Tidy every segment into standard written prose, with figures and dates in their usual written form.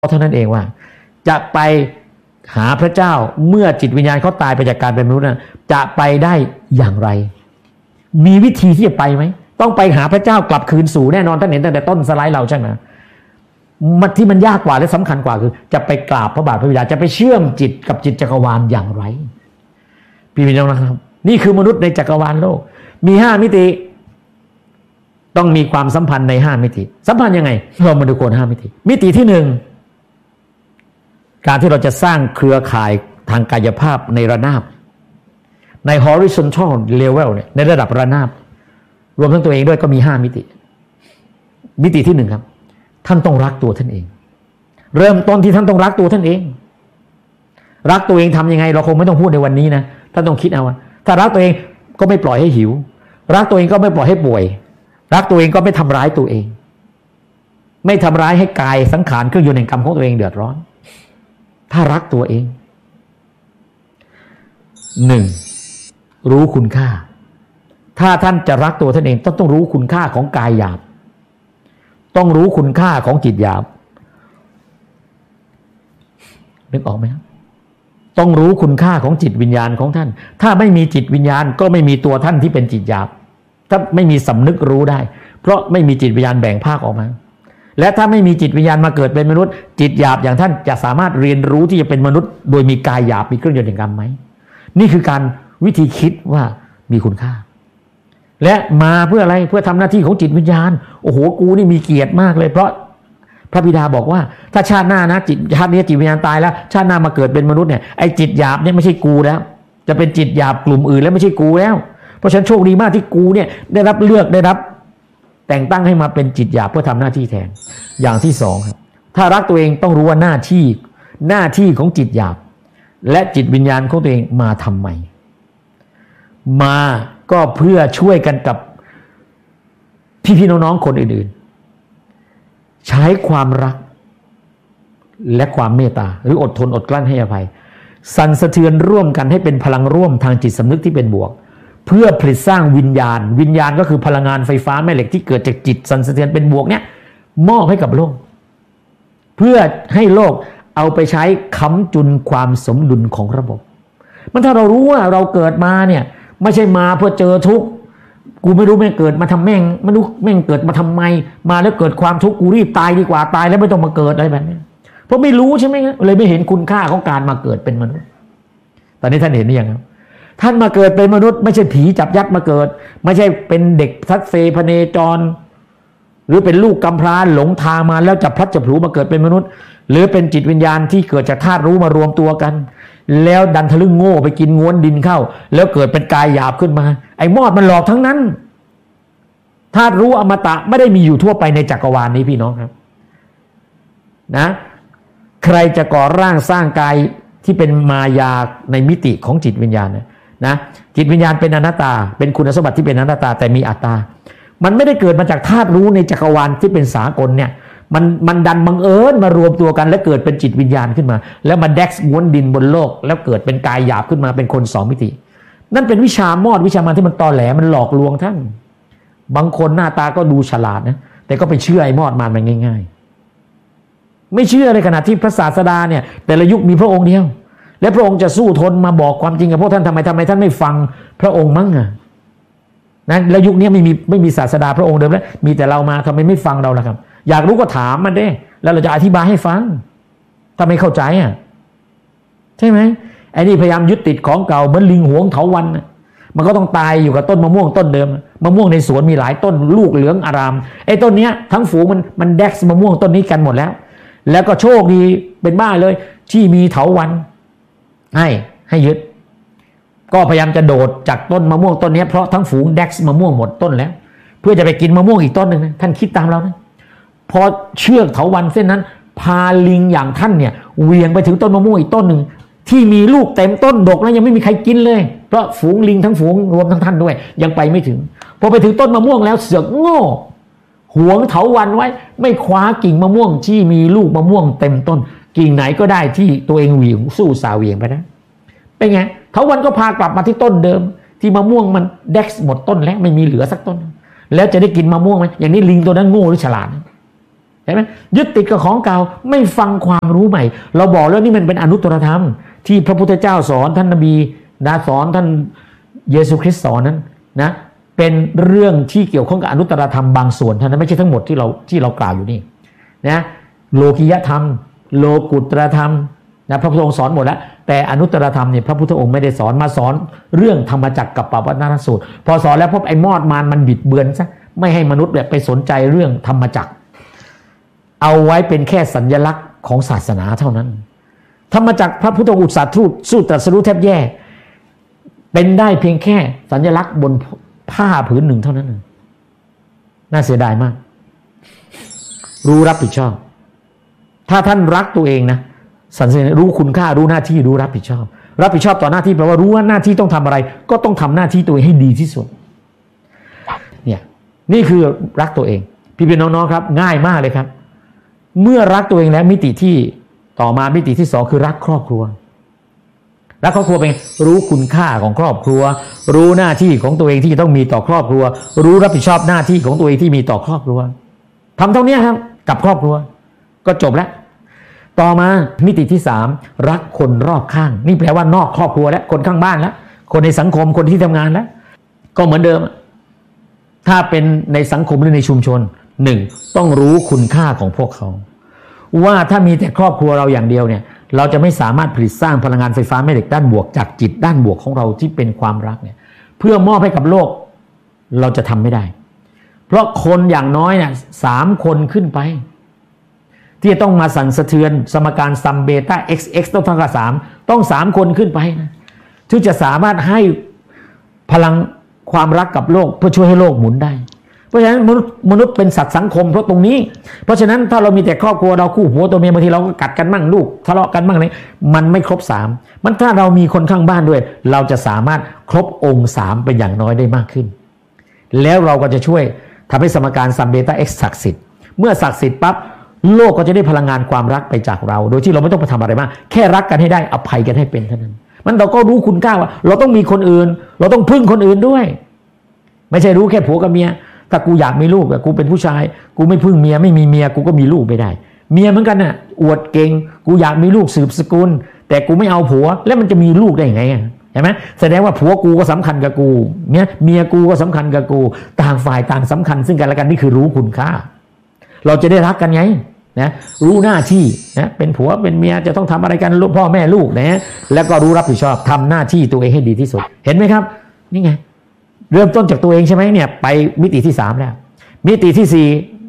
เท่านั้นเองว่าจะไปหาพระเจ้าเมื่อจิตวิญญาณเขาตายไปจากการเป็นมนุษย์นั้นจะไปได้อย่างไรมีวิธีที่จะไปไหมต้องไปหาพระเจ้ากลับคืนสู่แน่นอนท่านเห็นตั้งแต่ต้นสไลด์เราใช่ไหมมันที่มันยากกว่าและสำคัญกว่าคือจะไปกราบพระบาทพระบิดาจะไปเชื่อมจิตกับจิตจักรวาลอย่างไรพี่น้องนะครับนี่คือมนุษย์ในจักรวาลโลกมี5มิติต้องมีความสัมพันธ์ใน5มิติสัมพันธ์ยังไงเรามาดูโกน5มิติมิติที่1การที่เราจะสร้างเครือข่ายทางกายภาพในระนาบใน horizontal level เนี่ยในระดับระนาบรวมทั้งตัวเองด้วยก็มี5มิติมิติที่1ครับท่านต้องรักตัวท่านเองเริ่มต้นที่ท่านต้องรักตัวท่านเองรักตัวเองทำยังไงเราคงไม่ต้องพูดในวันนี้นะท่านต้องคิดเอาว่าถ้ารักตัวเองก็ไม่ปล่อยให้หิวรักตัวเองก็ไม่ปล่อยให้ป่วยรักตัวเองก็ไม่ทำร้ายตัวเองไม่ทำร้ายให้กายสังขารเครื่องยนต์แห่งกรรมของตัวเองเดือดร้อนถ้ารักตัวเอง1รู้คุณค่าถ้าท่านจะรักตัวท่านเองต้องรู้คุณค่าของกายหยาบต้องรู้คุณค่าของจิตหยาบนึกออกไหมครับต้องรู้คุณค่าของจิตวิญญาณของท่านถ้าไม่มีจิตวิญญาณก็ไม่มีตัวท่านที่เป็นจิตหยาบถ้าไม่มีสำนึกรู้ได้เพราะไม่มีจิตวิญญาณแบ่งภาคออกมาและถ้าไม่มีจิตวิญญาณมาเกิดเป็นมนุษย์จิตหยาบอย่างท่านจะสามารถเรียนรู้ที่จะเป็นมนุษย์โดยมีกายหยาบมีเครื่องยนต์แห่งกรรมไหมนี่คือการวิธีคิดว่ามีคุณค่าและมาเพื่ออะไรเพื่อทำหน้าที่ของจิตวิญญาณโอ้โหกูนี่มีเกียรติมากเลยเพราะพระบิดาบอกว่าถ้าชาติหน้านะจิตชาตินี้จิตวิญญาณตายแล้วชาติหน้ามาเกิดเป็นมนุษย์เนี่ยไอ้จิตหยาบเนี่ยไม่ใช่กูแล้วจะเป็นจิตหยาบกลุ่มอื่นแล้วไม่ใช่กูแล้วเพราะฉะนั้นโชคดีมากที่กูเนี่ยได้รับเลือกได้รับแต่งตั้งให้มาเป็นจิตหยาบเพื่อทำหน้าที่แทนอย่างที่2ครับถ้ารักตัวเองต้องรู้ว่าหน้าที่ของจิตหยาบและจิตวิญญาณของตัวเองมาทำไมมาก็เพื่อช่วยกันกับพี่ๆน้องๆคนอื่นๆใช้ความรักและความเมตตาหรืออดทนอดกลั้นให้อภัยสั่นสะเทือนร่วมกันให้เป็นพลังร่วมทางจิตสำนึกที่เป็นบวกเพื่อผลิตสร้างวิญญาณก็คือพลังงานไฟฟ้าแม่เหล็กที่เกิดจากจิตสั่นสะเทือนเป็นบวกเนี่ยมอบให้กับโลกเพื่อให้โลกเอาไปใช้ค้ำจุนความสมดุลของระบบมันถ้าเรารู้ว่าเราเกิดมาเนี่ยไม่ใช่มาเพื่อเจอทุกข์กูไม่รู้แม่งเกิดมาทำแม่งไม่รู้แม่งเกิดมาทำไมมาแล้วเกิดความทุกข์กูรีบตายดีกว่าตายแล้วไม่ต้องมาเกิดอะไรแบบนี้เพราะไม่รู้ใช่ไหมเลยไม่เห็นคุณค่าของการมาเกิดเป็นมนุษย์ตอนนี้ท่านเห็นหรือยังครับท่านมาเกิดเป็นมนุษย์ไม่ใช่ผีจับยัดมาเกิดไม่ใช่เป็นเด็กทัดเฟพเนจรหรือเป็นลูกกำพร้าหลงทางมาแล้วจับพลัดจับผลูมาเกิดเป็นมนุษย์หรือเป็นจิตวิญญาณที่เกิดจากธาตุรู้มารวมตัวกันแล้วดันทะลึ่งโง่ไปกินง้วนดินเข้าแล้วเกิดเป็นกายหยาบขึ้นมาไอ้มอดมันหลอกทั้งนั้นธาตุรู้อมตะไม่ได้มีอยู่ทั่วไปในจักรวาลนี้พี่น้องครับนะใครจะก่อร่างสร้างกายที่เป็นมายาในมิติของจิตวิญญาณนะจิตวิญญาณเป็นอนัตตาเป็นคุณสมบัติที่เป็นอนัตตาแต่มีอัตตามันไม่ได้เกิดมาจากธาตุรู้ในจักรวาลที่เป็นสากลเนี่ยมันดันบังเอิญมารวมตัวกันและเกิดเป็นจิตวิญญาณขึ้นมาแล้วมาแดกซ์ม้วนดินบนโลกแล้วเกิดเป็นกายหยาบขึ้นมาเป็นคน2มิตินั่นเป็นวิชามอดวิชามันที่มันตอแหลมันหลอกลวงท่านบางคนหน้าตาก็ดูฉลาดนะแต่ก็ไปเชื่อไอ้มอดมันง่ายๆไม่เชื่อเลยขณะที่พระศาสดาเนี่ยแต่ละยุคมีพระองค์เดียวและพระองค์จะสู้ทนมาบอกความจริงกับพวกท่านทำไมท่านไม่ฟังพระองค์มั้งนะแล้วยุคนี้ไม่มีศาสดาพระองค์เดิมแล้วมีแต่เรามาทำไมไม่ฟังเราล่ะครับอยากรู้ก็ถามมันได้แล้วเราจะอธิบายให้ฟังถ้าไม่เข้าใจใช่ไหมไอ้นี่พยายามยึดติดของเก่าเหมือนลิงหวงเถาวัลย์มันก็ต้องตายอยู่กับต้นมะม่วงต้นเดิมมะม่วงในสวนมีหลายต้นลูกเหลืองอารามไอ้ต้นเนี้ยทั้งฝูงมันแดกมะม่วงต้นนี้กันหมดแล้วก็โชคดีเป็นบ้าเลยที่มีเถาวัลย์ให้ยึดก็พยายามจะโดดจากต้นมะม่วงต้นนี้เพราะทั้งฝูงแดกมะม่วงหมดต้นแล้วเพื่อจะไปกินมะม่วงอีกต้นนึงท่านคิดตามเรานะพอเชือกเถาวัลย์เส้นนั้นพาลิงอย่างท่านเนี่ยเวียงไปถึงต้นมะม่วงอีกต้นหนึ่งที่มีลูกเต็มต้นดกแล้วยังไม่มีใครกินเลยเพราะฝูงลิงทั้งฝูงรวมทั้งท่านด้วยยังไปไม่ถึงพอไปถึงต้นมะม่วงแล้วเสือกโง่หวงเถาวัลย์ไว้ไม่คว้ากิ่งมะม่วงที่มีลูกมะม่วงเต็มต้นกิ่งไหนก็ได้ที่ตัวเองเหวี่ยงสู้สาเหวี่ยงไปนะเป็นไงเถาวัลย์ก็พากลับมาที่ต้นเดิมที่มะม่วงมันแดกหมดต้นแล้วไม่มีเหลือสักต้นแล้วจะได้กินมะม่วงไหมอย่างนี้ลิงตัวนั้นโง่หรือฉลาดเห็นไหมยึดติดกับของเก่าไม่ฟังความรู้ใหม่เราบอกแล้วนี่มันเป็นอนุตตรธรรมที่พระพุทธเจ้าสอนท่านนบีนะสอนท่านเยซูคริสต์สอนนั้นนะเป็นเรื่องที่เกี่ยวข้องกับอนุตตรธรรมบางส่วนเท่านั้นไม่ใช่ทั้งหมดที่เรากล่าวอยู่นี่นะโลกิยธรรมโลกุตตรธรรมนะพระพุทธองค์สอนหมดแล้วแต่อนุตตรธรรมเนี่ยพระพุทธองค์ไม่ได้สอนมาสอนเรื่องธรรมจักรกับปวัตตนสูตรพอสอนแล้วพบไอ้มอดมารมันบิดเบือนซะไม่ให้มนุษย์แบบไปสนใจเรื่องธรรมจักรเอาไว้เป็นแค่สัญลักษณ์ของศาสนาเท่านั้นธรรมจักรพระพุทธองค์อุตสาหสู้ตรัสรู้แทบแย่เป็นได้เพียงแค่สัญลักษณ์บนผ้าผืนหนึ่งเท่านั้นน่าเสียดายมากรู้รับผิดชอบถ้าท่านรักตัวเองนะสันเสริญรู้คุณค่ารู้หน้าที่รู้รับผิดชอบต่อหน้าที่แปลว่ารู้ว่าหน้าที่ต้องทำอะไรก็ต้องทำหน้าที่ตัวเองให้ดีที่สุดเนี่ยนี่คือรักตัวเองพี่น้องๆครับง่ายมากเลยครับเมื่อรักตัวเองแล้วมิติที่ต่อมามิติที่สองคือรักครอบครัวรักครอบครัวเป็นรู้คุณค่าของครอบครัวรู้หน้าที่ของตัวเองที่ต้องมีต่อครอบครัวรู้รับผิดชอบหน้าที่ของตัวเองที่มีต่อครอบครัวทำเท่านี้ครับกับครอบครัวก็จบแล้วต่อมามิติที่สามรักคนรอบข้างนี่แปลว่านอกครอบครัวแล้วคนข้างบ้านแล้วคนในสังคมคนที่ทำงานแล้วก็เหมือนเดิมถ้าเป็นในสังคมหรือในชุมชนหนึ่งต้องรู้คุณค่าของพวกเขาว่าถ้ามีแต่ครอบครัวเราอย่างเดียวเนี่ยเราจะไม่สามารถผลิตสร้างพลังงานไฟฟ้าแม่เหล็กด้านบวกจากจิตด้านบวกของเราที่เป็นความรักเนี่ยเพื่อมอบให้กับโลกเราจะทำไม่ได้เพราะคนอย่างน้อยเนี่ย3 คนขึ้นไปที่จะต้องมาสั่นสะเทือนสมการซัมเบต้า xx ต้องเท่ากับ3ต้อง3 คนขึ้นไปนะที่จะสามารถให้พลังความรักกับโลกเพื่อช่วยให้โลกหมุนได้เพราะฉะนั้นมนุษย์เป็นสัตว์สังคมเพราะตรงนี้เพราะฉะนั้นถ้าเรามีแต่ครอบครัวเราคู่ผัวตัวเมียบางทีเราก็กัดกันมั่งลูกทะเลาะกันมั่งเลยมันไม่ครบ3มันถ้าเรามีคนข้างบ้านด้วยเราจะสามารถครบองค์3เป็นอย่างน้อยได้มากขึ้นแล้วเราก็จะช่วยทำให้สมการซัมเบต้า x ศักดิ์สิทธิ์เมื่อศักดิ์สิทธิ์ปั๊บโลกก็จะได้พลังงานความรักไปจากเราโดยที่เราไม่ต้องไปทำอะไรมากแค่รักกันให้ได้อภัยกันให้เป็นเท่านั้นมันเราก็รู้คุณค่าว่าเราต้องมีคนอื่นเราต้องพึ่งคนอื่นด้วยไม่ใช่รู้แค่ผัวกับเมียถ้ากูอยากมีลูกกูเป็นผู้ชายกูไม่พึ่งเมียไม่มีเมียกูก็มีลูกไม่ได้เมียเหมือนกันน่ะอวดเก่งกูอยากมีลูกสืบสกุลแต่กูไม่เอาผัวแล้วมันจะมีลูกได้ยังไงเห็นไหมแสดงว่าผัวกูก็สำคัญกับกูเมียกูก็สำคัญกับกูต่างฝ่ายต่างสำคัญซึ่งกันและกันนี่คือรู้คุณค่าเราจะได้รักกันไงนะรู้หน้าที่นะเป็นผัวเป็นเมียจะต้องทำอะไรกันลูกพ่อแม่ลูกนะแล้วก็รู้รับผิดชอบทำหน้าที่ตัวเองให้ดีที่สุดเห็นไหมครับนี่ไงเริ่มต้นจากตัวเองใช่ไหมเนี่ยไปมิติที่3แล้วมิติที่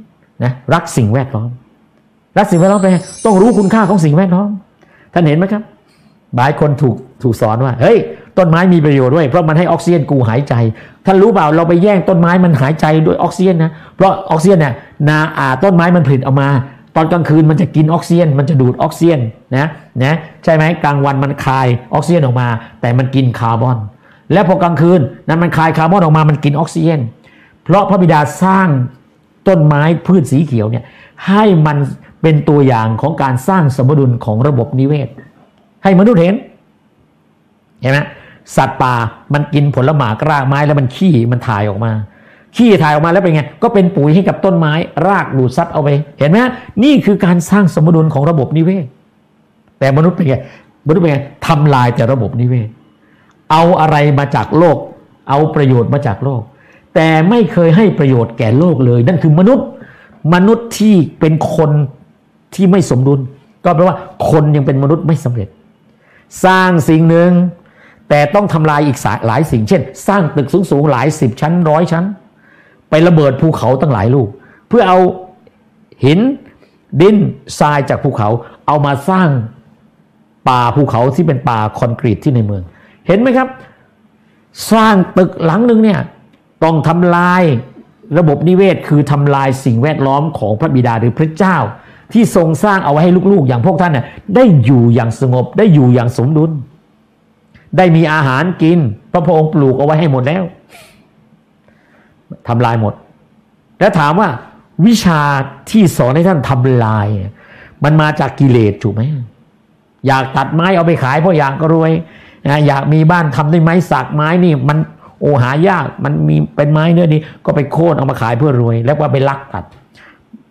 4นะรักสิ่งแวดล้อมรักสิ่งแวดล้อมไปต้องรู้คุณค่าของสิ่งแวดล้อมท่านเห็นไหมครับหลายคนถูกสอนว่าเฮ้ยต้นไม้มีประโยชน์ด้วยเพราะมันให้ออกซิเจนกูหายใจท่านรู้เปล่าเราไปแย่งต้นไม้มันหายใจด้วยออกซิเจนนะเพราะออกซิเจนเนี่ยต้นไม้มันผลิตออกมาตอนกลางคืนมันจะกินออกซิเจนมันจะดูดออกซิเจนนะใช่ไหมกลางวันมันคายออกซิเจนออกมาแต่มันกินคาร์บอนและพอกลางคืนนั้นมันคายคาร์บอนออกมามันกินออกซิเจนเพราะพระบิดาสร้างต้นไม้พืชสีเขียวเนี่ยให้มันเป็นตัวอย่างของการสร้างสมดุลของระบบนิเวศให้มนุษย์เห็นไหมสัตว์ป่ามันกินผลหมากรากไม้แล้วมันขี้มันถ่ายออกมาแล้วเป็นไงก็เป็นปุ๋ยให้กับต้นไม้รากดูดซับเอาไปเห็นไหมนี่คือการสร้างสมดุลของระบบนิเวศแต่มนุษย์เป็นไงทำลายแต่ระบบนิเวศเอาอะไรมาจากโลกเอาประโยชน์มาจากโลกแต่ไม่เคยให้ประโยชน์แก่โลกเลยนั่นคือมนุษย์ที่เป็นคนที่ไม่สมดุลก็แปลว่าคนยังเป็นมนุษย์ไม่สำเร็จสร้างสิ่งหนึ่งแต่ต้องทำลายอีกหลายสิ่งเช่นสร้างตึกสูงๆหลาย10 ชั้น100 ชั้นไประเบิดภูเขาตั้งหลายลูกเพื่อเอาหินดินทรายจากภูเขาเอามาสร้างป่าภูเขาที่เป็นป่าคอนกรีตที่ในเมืองเห็นไหมครับสร้างตึกหลังหนึ่งเนี่ยต้องทำลายระบบนิเวศคือทำลายสิ่งแวดล้อมของพระบิดาหรือพระเจ้าที่ทรงสร้างเอาไว้ให้ลูกๆอย่างพวกท่านเนี่ยได้อยู่อย่างสงบได้อยู่อย่างสมดุลได้มีอาหารกินพระองค์ปลูกเอาไว้ให้หมดแล้วทำลายหมดแล้วถามว่าวิชาที่สอนให้ท่านทำลายมันมาจากกิเลสถูกไหมอยากตัดไม้เอาไปขายเพราะอยากก็รวยอยากมีบ้านทำด้วยไม้สักไม้นี่มันหายากมันมีเป็นไม้เนื้อดีก็ไปโค่นเอามาขายเพื่อรวยแล้วก็ไปลักตัด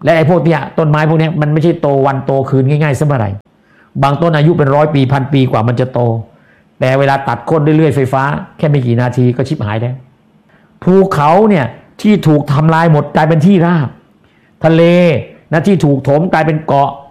และไอ้พวกเนี้ยต้นไม้พวกเนี้ยมันไม่ใช่โตวันโตคืนง่ายๆซะเมื่อไหร่บางต้นอายุเป็น100 ปี1,000 ปีกว่ามันจะโตแต่เวลาตัดโค่นเรื่อยๆไฟฟ้าแค่ไม่กี่นาทีก็ชิบหายแล้วภูเขาเนี่ยที่ถูกทำลายหมดกลายเป็นที่ราบทะเลนะที่ถูกถมกลายเป็นเกาะ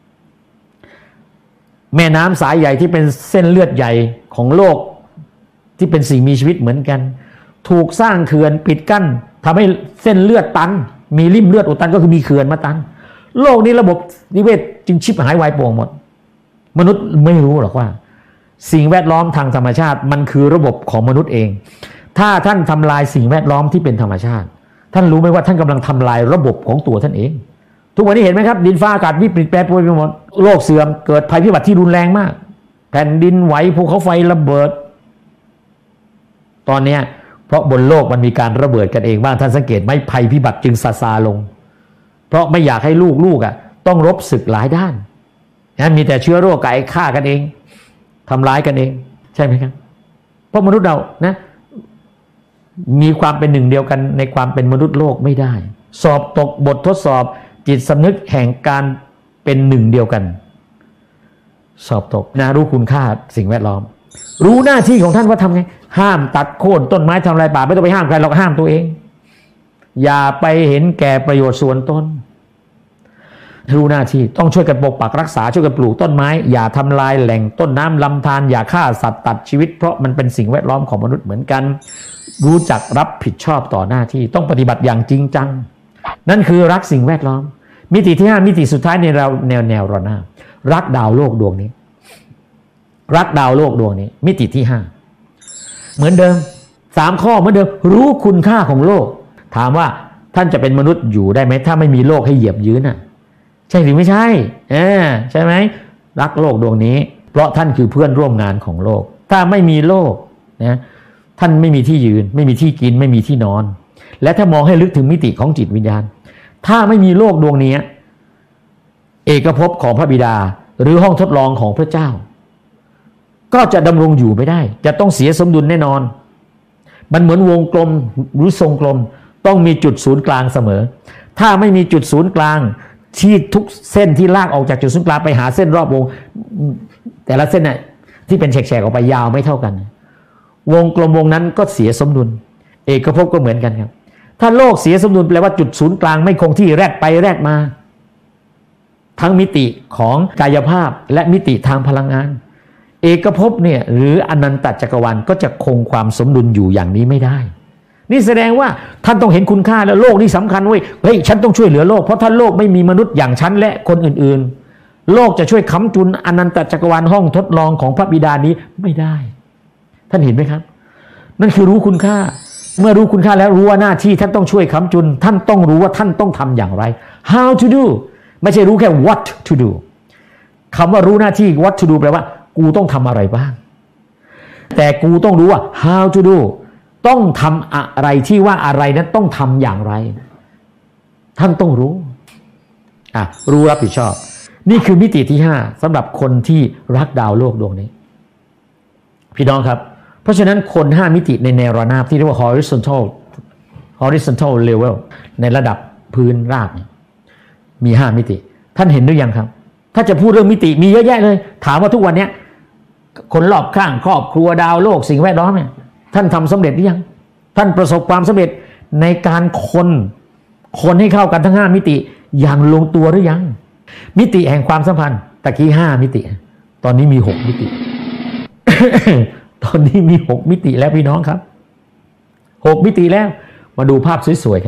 แม่น้ำสายใหญ่ที่เป็นเส้นเลือดใหญ่ของโลกที่เป็นสิ่งมีชีวิตเหมือนกันถูกสร้างเขื่อนปิดกั้นทำให้เส้นเลือดตันมีริ่มเลือดอุดตันก็คือมีเขื่อนมาตันโลกนี้ระบบนิเวศจึงชิบหายวายป่วงหมดมนุษย์ไม่รู้หรอกว่าสิ่งแวดล้อมทางธรรมชาติมันคือระบบของมนุษย์เองถ้าท่านทำลายสิ่งแวดล้อมที่เป็นธรรมชาติท่านรู้ไหมว่าท่านกำลังทำลายระบบของตัวท่านเองทุกวันนี้เห็นไหมครับดินฟ้าอากาศวิปริตแปรปรวนไปหมดโลกเสื่อมเกิดภัยพิบัติที่รุนแรงมากแผ่นดินไหวภูเขาไฟระเบิดตอนนี้เพราะบนโลกมันมีการระเบิดกันเองบ้างท่านสังเกตไหมภัยพิบัติจึงซาลงเพราะไม่อยากให้ลูกต้องรบศึกหลายด้านนะมีแต่เชื้อโรคไก่ฆ่ากันเองทำร้ายกันเองใช่ไหมครับเพราะมนุษย์เรานะมีความเป็นหนึ่งเดียวกันในความเป็นมนุษย์โลกไม่ได้สอบตกบททดสอบจิตสำนึกแห่งการเป็นหนึ่งเดียวกันสอบตกนะรู้คุณค่าสิ่งแวดล้อมรู้หน้าที่ของท่านว่าทำไงห้ามตัดโค่นต้นไม้ทำลายป่าไม่ต้องไปห้ามใครเราห้ามตัวเองอย่าไปเห็นแก่ประโยชน์ส่วนตนรู้หน้าที่ต้องช่วยกันปกปักรักษาช่วยกันปลูกต้นไม้อย่าทำลายแหล่งต้นน้ำลำธารอย่าฆ่าสัตว์ตัดชีวิตเพราะมันเป็นสิ่งแวดล้อมของมนุษย์เหมือนกันรู้จักรับผิดชอบต่อหน้าที่ต้องปฏิบัติอย่างจริงจังนั่นคือรักสิ่งแวดล้อมมิติที่5มิติสุดท้ายในเราแนวระนาบรักดาวโลกดวงนี้รักดาวโลกดวงนี้มิติที่5เหมือนเดิม3ข้อเหมือนเดิมรู้คุณค่าของโลกถามว่าท่านจะเป็นมนุษย์อยู่ได้ไหมถ้าไม่มีโลกให้เหยียบยืนน่ะใช่หรือไม่ใช่ใช่ไหมรักโลกดวงนี้เพราะท่านคือเพื่อนร่วมงานของโลกถ้าไม่มีโลกนะท่านไม่มีที่ยืนไม่มีที่กินไม่มีที่นอนและถ้ามองให้ลึกถึงมิติของจิตวิญญาณถ้าไม่มีโลกดวงนี้เอกภพของพระบิดาหรือห้องทดลองของพระเจ้าก็จะดำรงอยู่ไม่ได้จะต้องเสียสมดุลแน่นอนมันเหมือนวงกลมหรือทรงกลมต้องมีจุดศูนย์กลางเสมอถ้าไม่มีจุดศูนย์กลางที่ทุกเส้นที่ลากออกจากจุดศูนย์กลางไปหาเส้นรอบวงแต่ละเส้นน่ะที่เป็นแฉกๆออกไปยาวไม่เท่ากันวงกลมวงนั้นก็เสียสมดุลเอกภพก็เหมือนกันครับถ้าโลกเสียสมดุลแปลว่าจุดศูนย์กลางไม่คงที่แรกไปแรกมาทั้งมิติของกายภาพและมิติทางพลังงานเอกภพเนี่ยหรืออนันตจักรวาลก็จะคงความสมดุลอยู่อย่างนี้ไม่ได้นี่แสดงว่าท่านต้องเห็นคุณค่าแล้วโลกนี่สำคัญเว้ยเฮ้ยฉันต้องช่วยเหลือโลกเพราะถ้าโลกไม่มีมนุษย์อย่างฉันและคนอื่นๆโลกจะช่วยค้ำจุนอนันตจักรวาลห้องทดลองของพระบิดานี้ไม่ได้ท่านเห็นไหมครับนั่นคือรู้คุณค่าเมื่อรู้คุณค่าแล้วรู้ว่าหน้าที่ท่านต้องช่วยค้ำจุนท่านต้องรู้ว่าท่านต้องทำอย่างไร how to do ไม่ใช่รู้แค่ what to do คำว่ารู้หน้าที่ what to do แปลว่ากูต้องทำอะไรบ้างแต่กูต้องรู้ว่า how to do ต้องทำอะไรที่ว่าอะไรนั้นต้องทำอย่างไรท่านต้องรู้รู้รับผิดชอบนี่คือมิติที่5สำหรับคนที่รักดาวโลกดวงนี้พี่น้องครับเพราะฉะนั้นคน5มิติในแนวระนาบที่เรียกว่า horizontal level ในระดับพื้นรากมี5มิติท่านเห็นหรือยังครับถ้าจะพูดเรื่องมิติมีเยอะแยะเลยถามว่าทุกวันนี้คนรอบข้างครอบครัวดาวโลกสิ่งแวดล้อมเนี่ยท่านทำสำเร็จหรือยังท่านประสบความสำเร็จในการคนให้เข้ากันทั้ง5มิติอย่างลงตัวหรือยังมิติแห่งความสัมพันธ์ตะกี้5มิติตอนนี้มี6มิติ ตอนนี้มี6มิติแล้วพี่น้องครับ6มิติแล้วมาดูภาพสวยๆกัน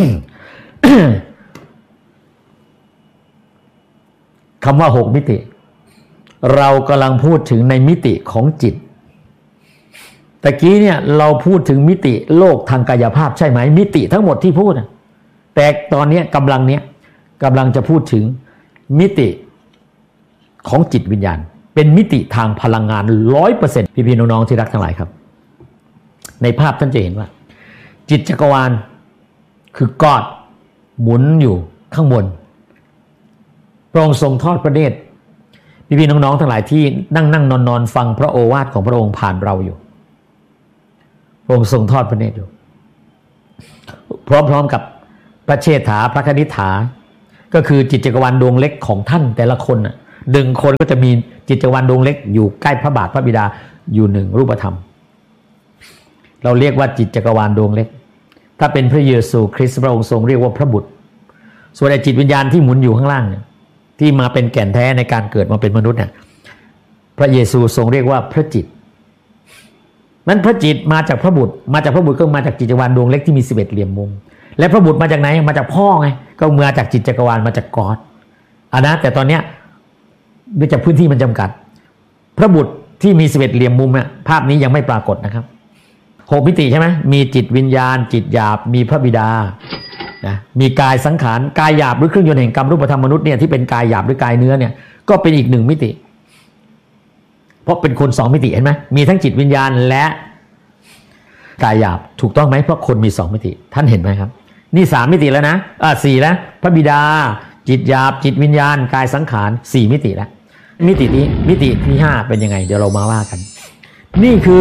คำว่า6มิติเรากำลังพูดถึงในมิติของจิตตะกี้เนี่ยเราพูดถึงมิติโลกทางกายภาพใช่ไหมมิติทั้งหมดที่พูดแต่ตอนนี้กำลังจะพูดถึงมิติของจิตวิญญาณเป็นมิติทางพลังงาน 100% พี่ๆน้องๆที่รักทั้งหลายครับในภาพท่านจะเห็นว่าจิตจักรวาลคือกอดหมุนอยู่ข้างบนพระองค์ทรงทอดพระเนตรพี่ๆน้องๆทั้งหลายที่นั่งนอนฟังพระโอวาทของพระองค์ผ่านเราอยู่พระองค์ทรงทอดพระเนตรอยู่พร้อมๆกับพระเชษฐาพระคณิษฐาก็คือจิตจักรวาลดวงเล็กของท่านแต่ละคนน่ะ1คนก็จะมีจิตจักรวาลดวงเล็กอยู่ใกล้พระบาทพระบิดาอยู่1รูปธรรมเราเรียกว่าจิตจักรวาลดวงเล็กถ้าเป็นพระเยซูคริสต์พระองค์ทรงเรียกว่าพระบุตรส่วนไอ้จิตวิญญาณที่หมุนอยู่ข้างล่างเนี่ยที่มาเป็นแก่นแท้ในการเกิดมาเป็นมนุษย์เนี่ยพระเยซูทรงเรียกว่าพระจิตนั้นพระจิตมาจากพระบุตรมาจากพระบุตรก็มาจากจิตจักรวาลดวงเล็กที่มี11เหลี่ยมมุมและพระบุตรมาจากไหนมาจากพ่อไงก็มาจากจิตจักรวาลมาจากกอดนะแต่ตอนเนี้ยด้วยจากพื้นที่มันจำกัดพระบุตรที่มี11เหลี่ยมมุมเนี่ยภาพนี้ยังไม่ปรากฏนะครับ6มิติใช่ไหมมีจิตวิญญาณจิตหยาบมีพระบิดานะมีกายสังขารกายหยาบหรือเครื่องยนต์แห่งกรรมรูปธรรมมนุษย์เนี่ยที่เป็นกายหยาบหรือกายเนื้อเนี่ยก็เป็นอีก1มิติเพราะเป็นคน2มิติเห็นไหมมีทั้งจิตวิญญาณและกายหยาบถูกต้องไหมเพราะคนมี2มิติท่านเห็นไหมครับนี่3มิติแล้วนะ4แล้วพระบิดาจิตหยาบจิตวิญญาณกายสังขาร4มิติแล้วมิติที่5เป็นยังไงเดี๋ยวเรามาว่ากันนี่คือ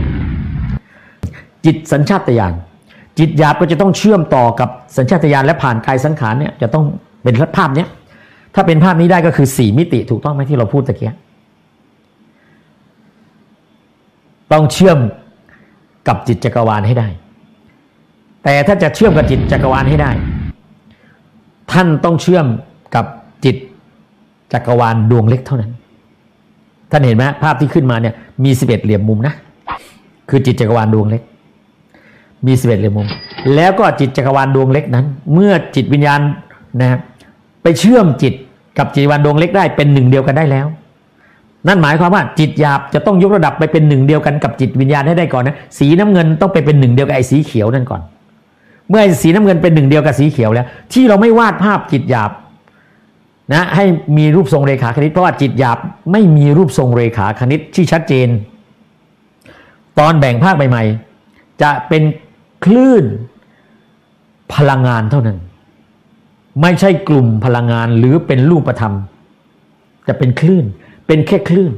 จิตสัญชาตญาณจิตหยาบก็จะต้องเชื่อมต่อกับสัญชาตญาณและผ่านกายสังขารเนี่ยจะต้องเป็นภาพเนี้ยถ้าเป็นภาพนี้ได้ก็คือ4มิติถูกต้องไหมที่เราพูดตะเกียต้องเชื่อมกับจิตจักรวาลให้ได้แต่ถ้าจะเชื่อมกับจิตจักรวาลให้ได้ท่านต้องเชื่อมกับจิตจักรวาลดวงเล็กเท่านั้นท่านเห็นไหมภาพที่ขึ้นมาเนี่ยมี11เหลี่ยมมุมนะคือจิตจักรวาลดวงเล็กมี11เหลี่ยมมุมแล้วก็จิตจักรวาลดวงเล็กนั้นเมื่อจิตวิญญาณนะไปเชื่อมจิตกับจิตจักรวาลดวงเล็กได้เป็น1เดียวกันได้แล้วนั่นหมายความว่าจิตหยาบจะต้องยกระดับไปเป็น1เดียวกันกับจิตวิญญาณให้ได้ก่อนนะสีน้ำเงินต้องไปเป็น1เดียวกับไอ้สีเขียวนั่นก่อนเมื่อไอ้สีน้ำเงินเป็น1เดียวกับสีเขียวแล้วที่เราไม่วาดภาพจิตหยาบนะให้มีรูปทรงเรขาคณิตเพราะว่าจิตหยาบไม่มีรูปทรงเรขาคณิตที่ชัดเจนตอนแบ่งภาคใหม่ๆจะเป็นคลื่นพลังงานเท่านั้นไม่ใช่กลุ่มพลังงานหรือเป็นรูปธรรมจะเป็นคลื่นเป็นแค่คลื่น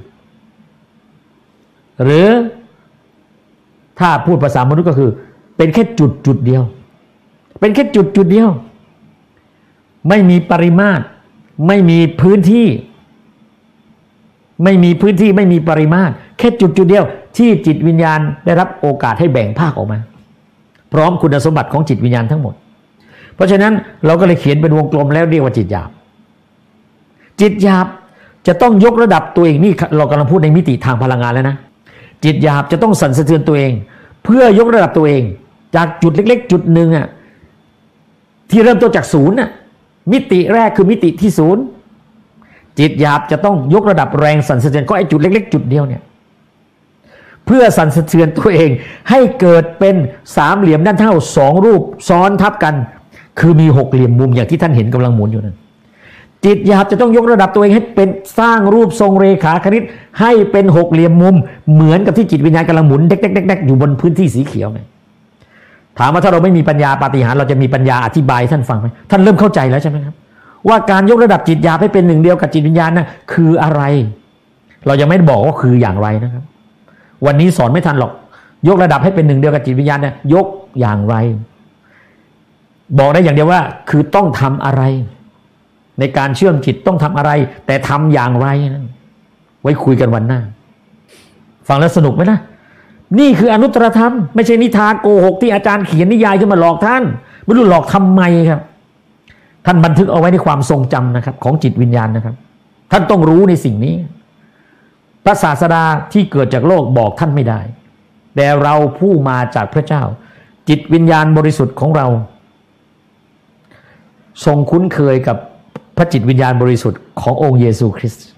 หรือถ้าพูดภาษามนุษย์ก็คือเป็นแค่จุดเดียวเป็นแค่จุดเดียวไม่มีปริมาตรไม่มีพื้นที่ไม่มีปริมาตรแค่จุดเดียวที่จิตวิญญาณได้รับโอกาสให้แบ่งภาคออกมาพร้อมคุณสมบัติของจิตวิญญาณทั้งหมดเพราะฉะนั้นเราก็เลยเขียนเป็นวงกลมแล้วเรียกว่าจิตหยาบจิตหยาบจะต้องยกระดับตัวเองนี่เรากำลังพูดในมิติทางพลังงานแล้วนะจิตหยาบจะต้องสั่นสะเทือนตัวเองเพื่อยกระดับตัวเองจากจุดเล็กๆจุดหนึ่งอ่ะที่เริ่มต้นจากศูนย์น่ะมิติแรกคือมิติที่ศูนย์จิตหยาบจะต้องยกระดับแรงสั่นสะเทือนก็ไอ้จุดเล็กๆจุดเดียวเนี่ยเพื่อสั่นสะเทือนตัวเองให้เกิดเป็นสามเหลี่ยมด้านเท่า2รูปซ้อนทับกันคือมี6เหลี่ยมมุมอย่างที่ท่านเห็นกำลังหมุนอยู่นั้นจิตหยาบจะต้องยกระดับตัวเองให้เป็นสร้างรูปทรงเรขาคณิตให้เป็น6เหลี่ยมมุมเหมือนกับที่จิตวิญญาณกำลังหมุนเด็กๆๆอยู่บนพื้นที่สีเขียวไงถามว่าถ้าเราไม่มีปัญญาปาฏิหาริย์เราจะมีปัญญาอธิบายท่านฟังไหมท่านเริ่มเข้าใจแล้วใช่ไหมครับว่าการยกระดับจิตหยาบให้เป็น1เดียวกับจิตวิญญาณน่ะคืออะไรเรายังไม่บอกว่าคืออย่างไรนะครับวันนี้สอนไม่ทันหรอกยกระดับให้เป็น1เดียวกับจิตวิญญาณเนี่ยยกอย่างไรบอกได้อย่างเดียวว่าคือต้องทำอะไรในการเชื่อมจิตต้องทำอะไรแต่ทำอย่างไรนะไว้คุยกันวันหน้าฟังแล้วสนุกไหมนะนี่คืออนุตตรธรรมไม่ใช่นิทานโกหกที่อาจารย์เขียนนิยายขึ้นมาหลอกท่านไม่รู้หลอกทำไมครับท่านบันทึกเอาไว้ในความทรงจำนะครับของจิตวิญญาณนะครับท่านต้องรู้ในสิ่งนี้พระศาสดาที่เกิดจากโลกบอกท่านไม่ได้แต่เราผู้มาจากพระเจ้าจิตวิญญาณบริสุทธิ์ของเราทรงคุ้นเคยกับพระจิตวิญญาณบริสุทธิ์ขององค์เยซูคริสต์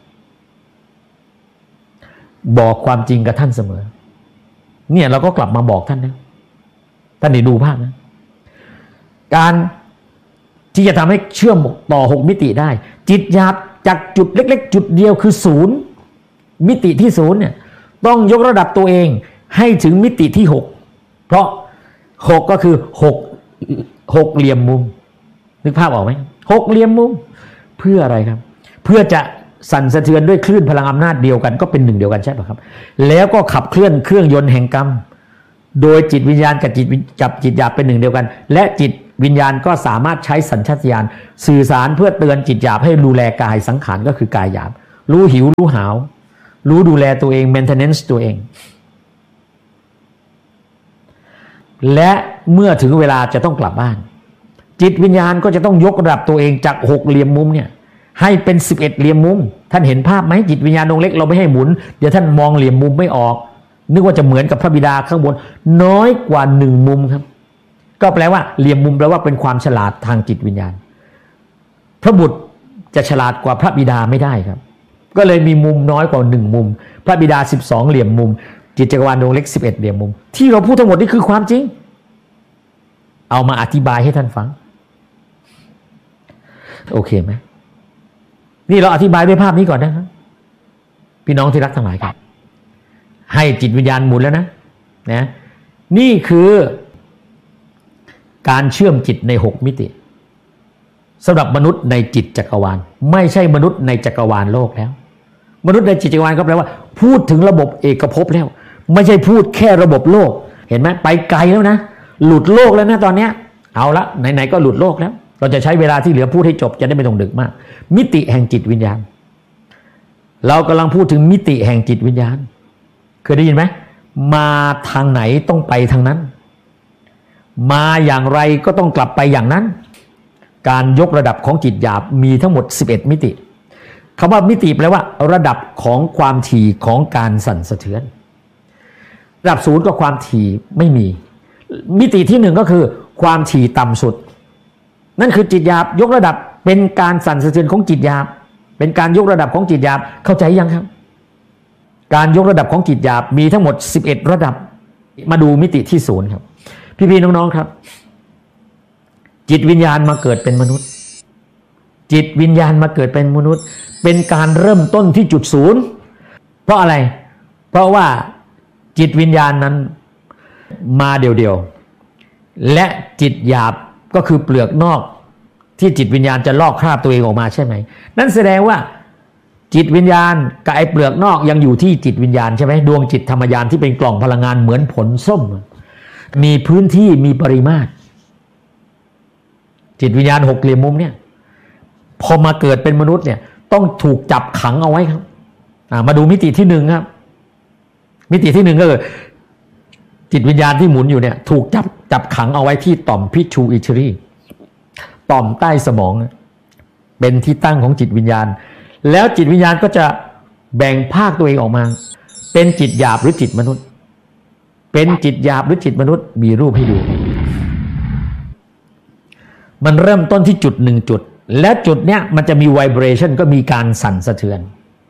บอกความจริงกับท่านเสมอเนี่ยเราก็กลับมาบอกท่านนะท่านได้ดูภาพนะการที่จะทำให้เชื่อมต่อ6มิติได้จิตหยาบจากจุดเล็กๆจุดเดียวคือ0มิติที่0เนี่ยต้องยกระดับตัวเองให้ถึงมิติที่6เพราะ6ก็คือ6เหลี่ยมมุมนึกภาพออกไหม6เหลี่ยมมุมเพื่ออะไรครับเพื่อจะสั่นสะเทือนด้วยคลื่นพลังอำนาจเดียวกันก็เป็น1เดียวกันใช่ป่ะครับแล้วก็ขับเคลื่อนเครื่องยนต์แห่งกรรมโดยจิตวิญญาณกับจิตหยาบเป็น1เดียวกันและจิตวิญญาณก็สามารถใช้สัญชาตญาณสื่อสารเพื่อเตือนจิตหยาบให้ดูแลกายสังขารก็คือกายหยาบรู้หิวรู้หาวรู้ดูแลตัวเอง maintenance ตัวเองและเมื่อถึงเวลาจะต้องกลับบ้านจิตวิญญาณก็จะต้องยกระดับตัวเองจาก6เหลี่ยมมุมเนี่ยให้เป็น11เหลี่ยมมุมท่านเห็นภาพไหมจิตวิญญาณดวงเล็กเราไม่ให้หมุนเดี๋ยวท่านมองเหลี่ยมมุมไม่ออกนึกว่าจะเหมือนกับพระบิดาข้างบนน้อยกว่า1มุมครับก็แปลว่าเหลี่ยมมุมแปลว่าเป็นความฉลาดทางจิตวิญญาณพระบุตรจะฉลาดกว่าพระบิดาไม่ได้ครับก็เลยมีมุมน้อยกว่า1มุมพระบิดา12เหลี่ยมมุมจิตจักรวาลดวงเล็ก11เหลี่ยมมุมที่เราพูดทั้งหมดนี่คือความจริงเอามาอธิบายให้ท่านฟังโอเคไหมนี่เราอธิบายด้วยภาพนี้ก่อนนะครับพี่น้องที่รักทั้งหลายครับให้จิตวิญญาณหมุนแล้วนะนี่คือการเชื่อมจิตใน6มิติสำหรับมนุษย์ในจิตจักรวาลไม่ใช่มนุษย์ในจักรวาลโลกแล้วมนุษย์ในจิตจักรวาลก็แปลว่าพูดถึงระบบเอกภพแล้วไม่ใช่พูดแค่ระบบโลกเห็นไหมไปไกลแล้วนะหลุดโลกแล้วนะตอนนี้เอาละไหนๆก็หลุดโลกแล้วเราจะใช้เวลาที่เหลือพูดให้จบจะได้ไม่ต้องดึกมากมิติแห่งจิตวิญญาณเรากำลังพูดถึงมิติแห่งจิตวิญญาณเคยได้ยินไหมมาทางไหนต้องไปทางนั้นมาอย่างไรก็ต้องกลับไปอย่างนั้นการยกระดับของจิตหยาบมีทั้งหมด11มิติคำว่ามิติแปลว่าระดับของความถี่ของการสั่นสะเทือนระดับ0ก็ความถี่ไม่มีมิติที่1ก็คือความถี่ต่ำสุดนั่นคือจิตหยาบยกระดับเป็นการสั่นสะเทือนของจิตหยาบเป็นการยกระดับของจิตหยาบเข้าใจยังครับการยกระดับของจิตหยาบมีทั้งหมด11ระดับมาดูมิติที่0ครับพี่ๆน้องๆครับจิตวิญญาณมาเกิดเป็นมนุษย์จิตวิญญาณมาเกิดเป็นมนุษย์เป็นการเริ่มต้นที่จุด0เพราะอะไรเพราะว่าจิตวิญญาณนั้นมาเดี่ยวๆและจิตหยาบก็คือเปลือกนอกที่จิตวิญญาณจะลอกคราบตัวเองออกมาใช่ไหมนั่นแสดงว่าจิตวิญญาณกับไอ้เปลือกนอกยังอยู่ที่จิตวิญญาณใช่ไหมดวงจิตธรรมญาณที่เป็นกล่องพลังงานเหมือนผลส้มมีพื้นที่มีปริมาตรจิตวิญญาณ6เหลี่ยมมุมเนี่ยพอมาเกิดเป็นมนุษย์เนี่ยต้องถูกจับขังเอาไว้ครับมาดูมิติที่1ครับมิติที่1ก็คือจิตวิญญาณที่หมุนอยู่เนี่ยถูกจับขังเอาไว้ที่ต่อมพิทูอิทรีต่อมใต้สมองเป็นที่ตั้งของจิตวิญญาณแล้วจิตวิญญาณก็จะแบ่งภาคตัวเองออกมาเป็นจิตหยาบหรือจิตมนุษย์เป็นจิตหยาบหรือจิตมนุษย์มีรูปให้ดูมันเริ่มต้นที่จุด1จุดและจุดเนี้ยมันจะมีไวเบรชั่นก็มีการสั่นสะเทือน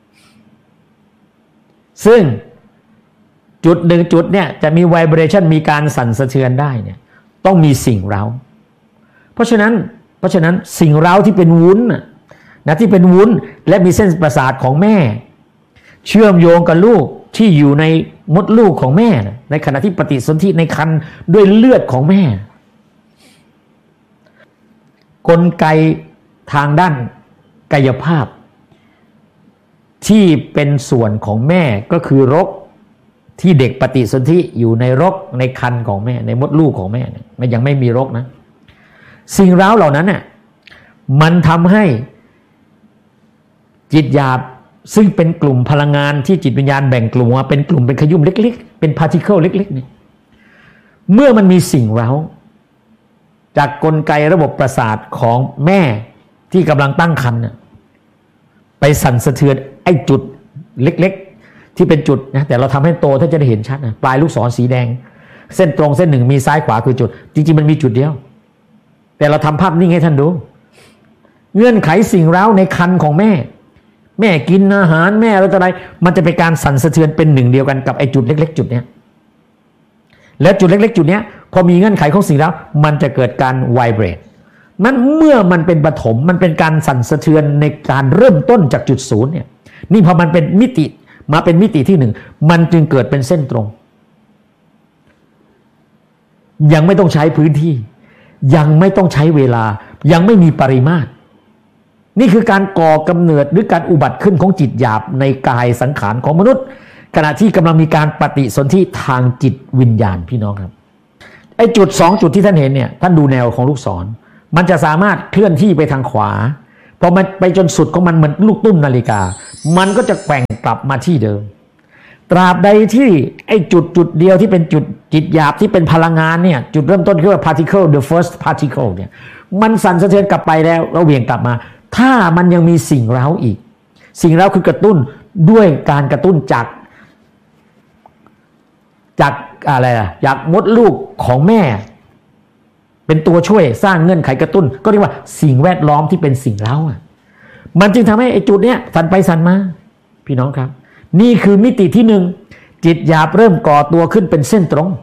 ซึ่งจุด1จุดเนี่ยจะมีไวเบรชั่นมีการสั่นสะเทือนได้เนี่ยต้องมีสิ่งเร้าเพราะฉะนั้นสิ่งเร้าที่เป็นวุ้นนะที่เป็นวุ้นและมีเส้นประสาทของแม่เชื่อมโยงกับลูกที่อยู่ในมดลูกของแม่ในขณะที่ปฏิสนธิในครรภ์ด้วยเลือดของแม่กลไกทางด้านกายภาพที่เป็นส่วนของแม่ก็คือรกที่เด็กปฏิสนธิอยู่ในรกในครรภ์ของแม่ในมดลูกของแม่เนี่ยมันยังไม่มีรกนะสิ่งร้าวเหล่านั้นน่ะมันทำให้จิตหยาบซึ่งเป็นกลุ่มพลังงานที่จิตวิญญาณแบ่งกลุ่มมาเป็นกลุ่มเป็นขยุ่มเล็กๆเป็นพาร์ติเคิลเล็กๆนี่เมื่อมันมีสิ่งเร้าจากกลไกระบบประสาทของแม่ที่กำลังตั้งครรภ์เนี่ยไปสั่นสะเทือนไอ้จุดเล็กๆที่เป็นจุดนะแต่เราทำให้โตถ้าจะได้เห็นชัดนะปลายลูกศรสีแดงเส้นตรงเส้นหนึ่งมีซ้ายขวาคือจุดจริงๆมันมีจุดเดียวแต่เราทำภาพนิ่งให้ท่านดูเงื่อนไขสิ่งเร้าในครรภ์ของแม่กินอาหารแม่อะไรมันจะเป็นการสั่นสะเทือนเป็นหนึ่งเดียวกันกับไอ้จุดเล็กๆจุดเนี้ยแล้วจุดเล็กๆจุดเนี้ยพอมีเงื่อนไขของสิ่งเร้ามันจะเกิดการไวเบรตนั้นเมื่อมันเป็นปฐมมันเป็นการสั่นสะเทือนในการเริ่มต้นจากจุดศูนย์เนี่ยนี่พอมันเป็นมิติมาเป็นมิติที่1มันจึงเกิดเป็นเส้นตรงยังไม่ต้องใช้พื้นที่ยังไม่ต้องใช้เวลายังไม่มีปริมาตรนี่คือการก่อกำเนิดหรือการอุบัติขึ้นของจิตหยาบในกายสังขารของมนุษย์ขณะที่กำลังมีการปฏิสนธิทางจิตวิญญาณพี่น้องครับไอ้จุด2จุดที่ท่านเห็นเนี่ยท่านดูแนวของลูกศรมันจะสามารถเคลื่อนที่ไปทางขวาพอมันไปจนสุดของมันเหมือนลูกตุ้มนาฬิกามันก็จะแกว่งกลับมาที่เดิมตราบใดที่ไอ้จุดเดียวที่เป็นจุดจิตหยาบที่เป็นพลังงานเนี่ยจุดเริ่มต้นคือว่า particle the first particle เนี่ยมันสั่นสะเทือนกลับไปแล้วเหวี่ยงกลับมาถ้ามันยังมีสิ่งเร้าอีกสิ่งเร้าคือกระตุ้นด้วยการกระตุ้นจากอะไรล่ะจากมดลูกของแม่เป็นตัวช่วยสร้างเงื่อนไขกระตุ้นก็เรียกว่าสิ่งแวดล้อมที่เป็นสิ่งเร้ามันจึงทำให้ไอ้จุดเนี้ยสั่นไปสั่นมาพี่น้องครับนี่คือมิติที่หนึ่งจิตหยาบเริ่มก่อตัวขึ้นเป็นเส้นตรง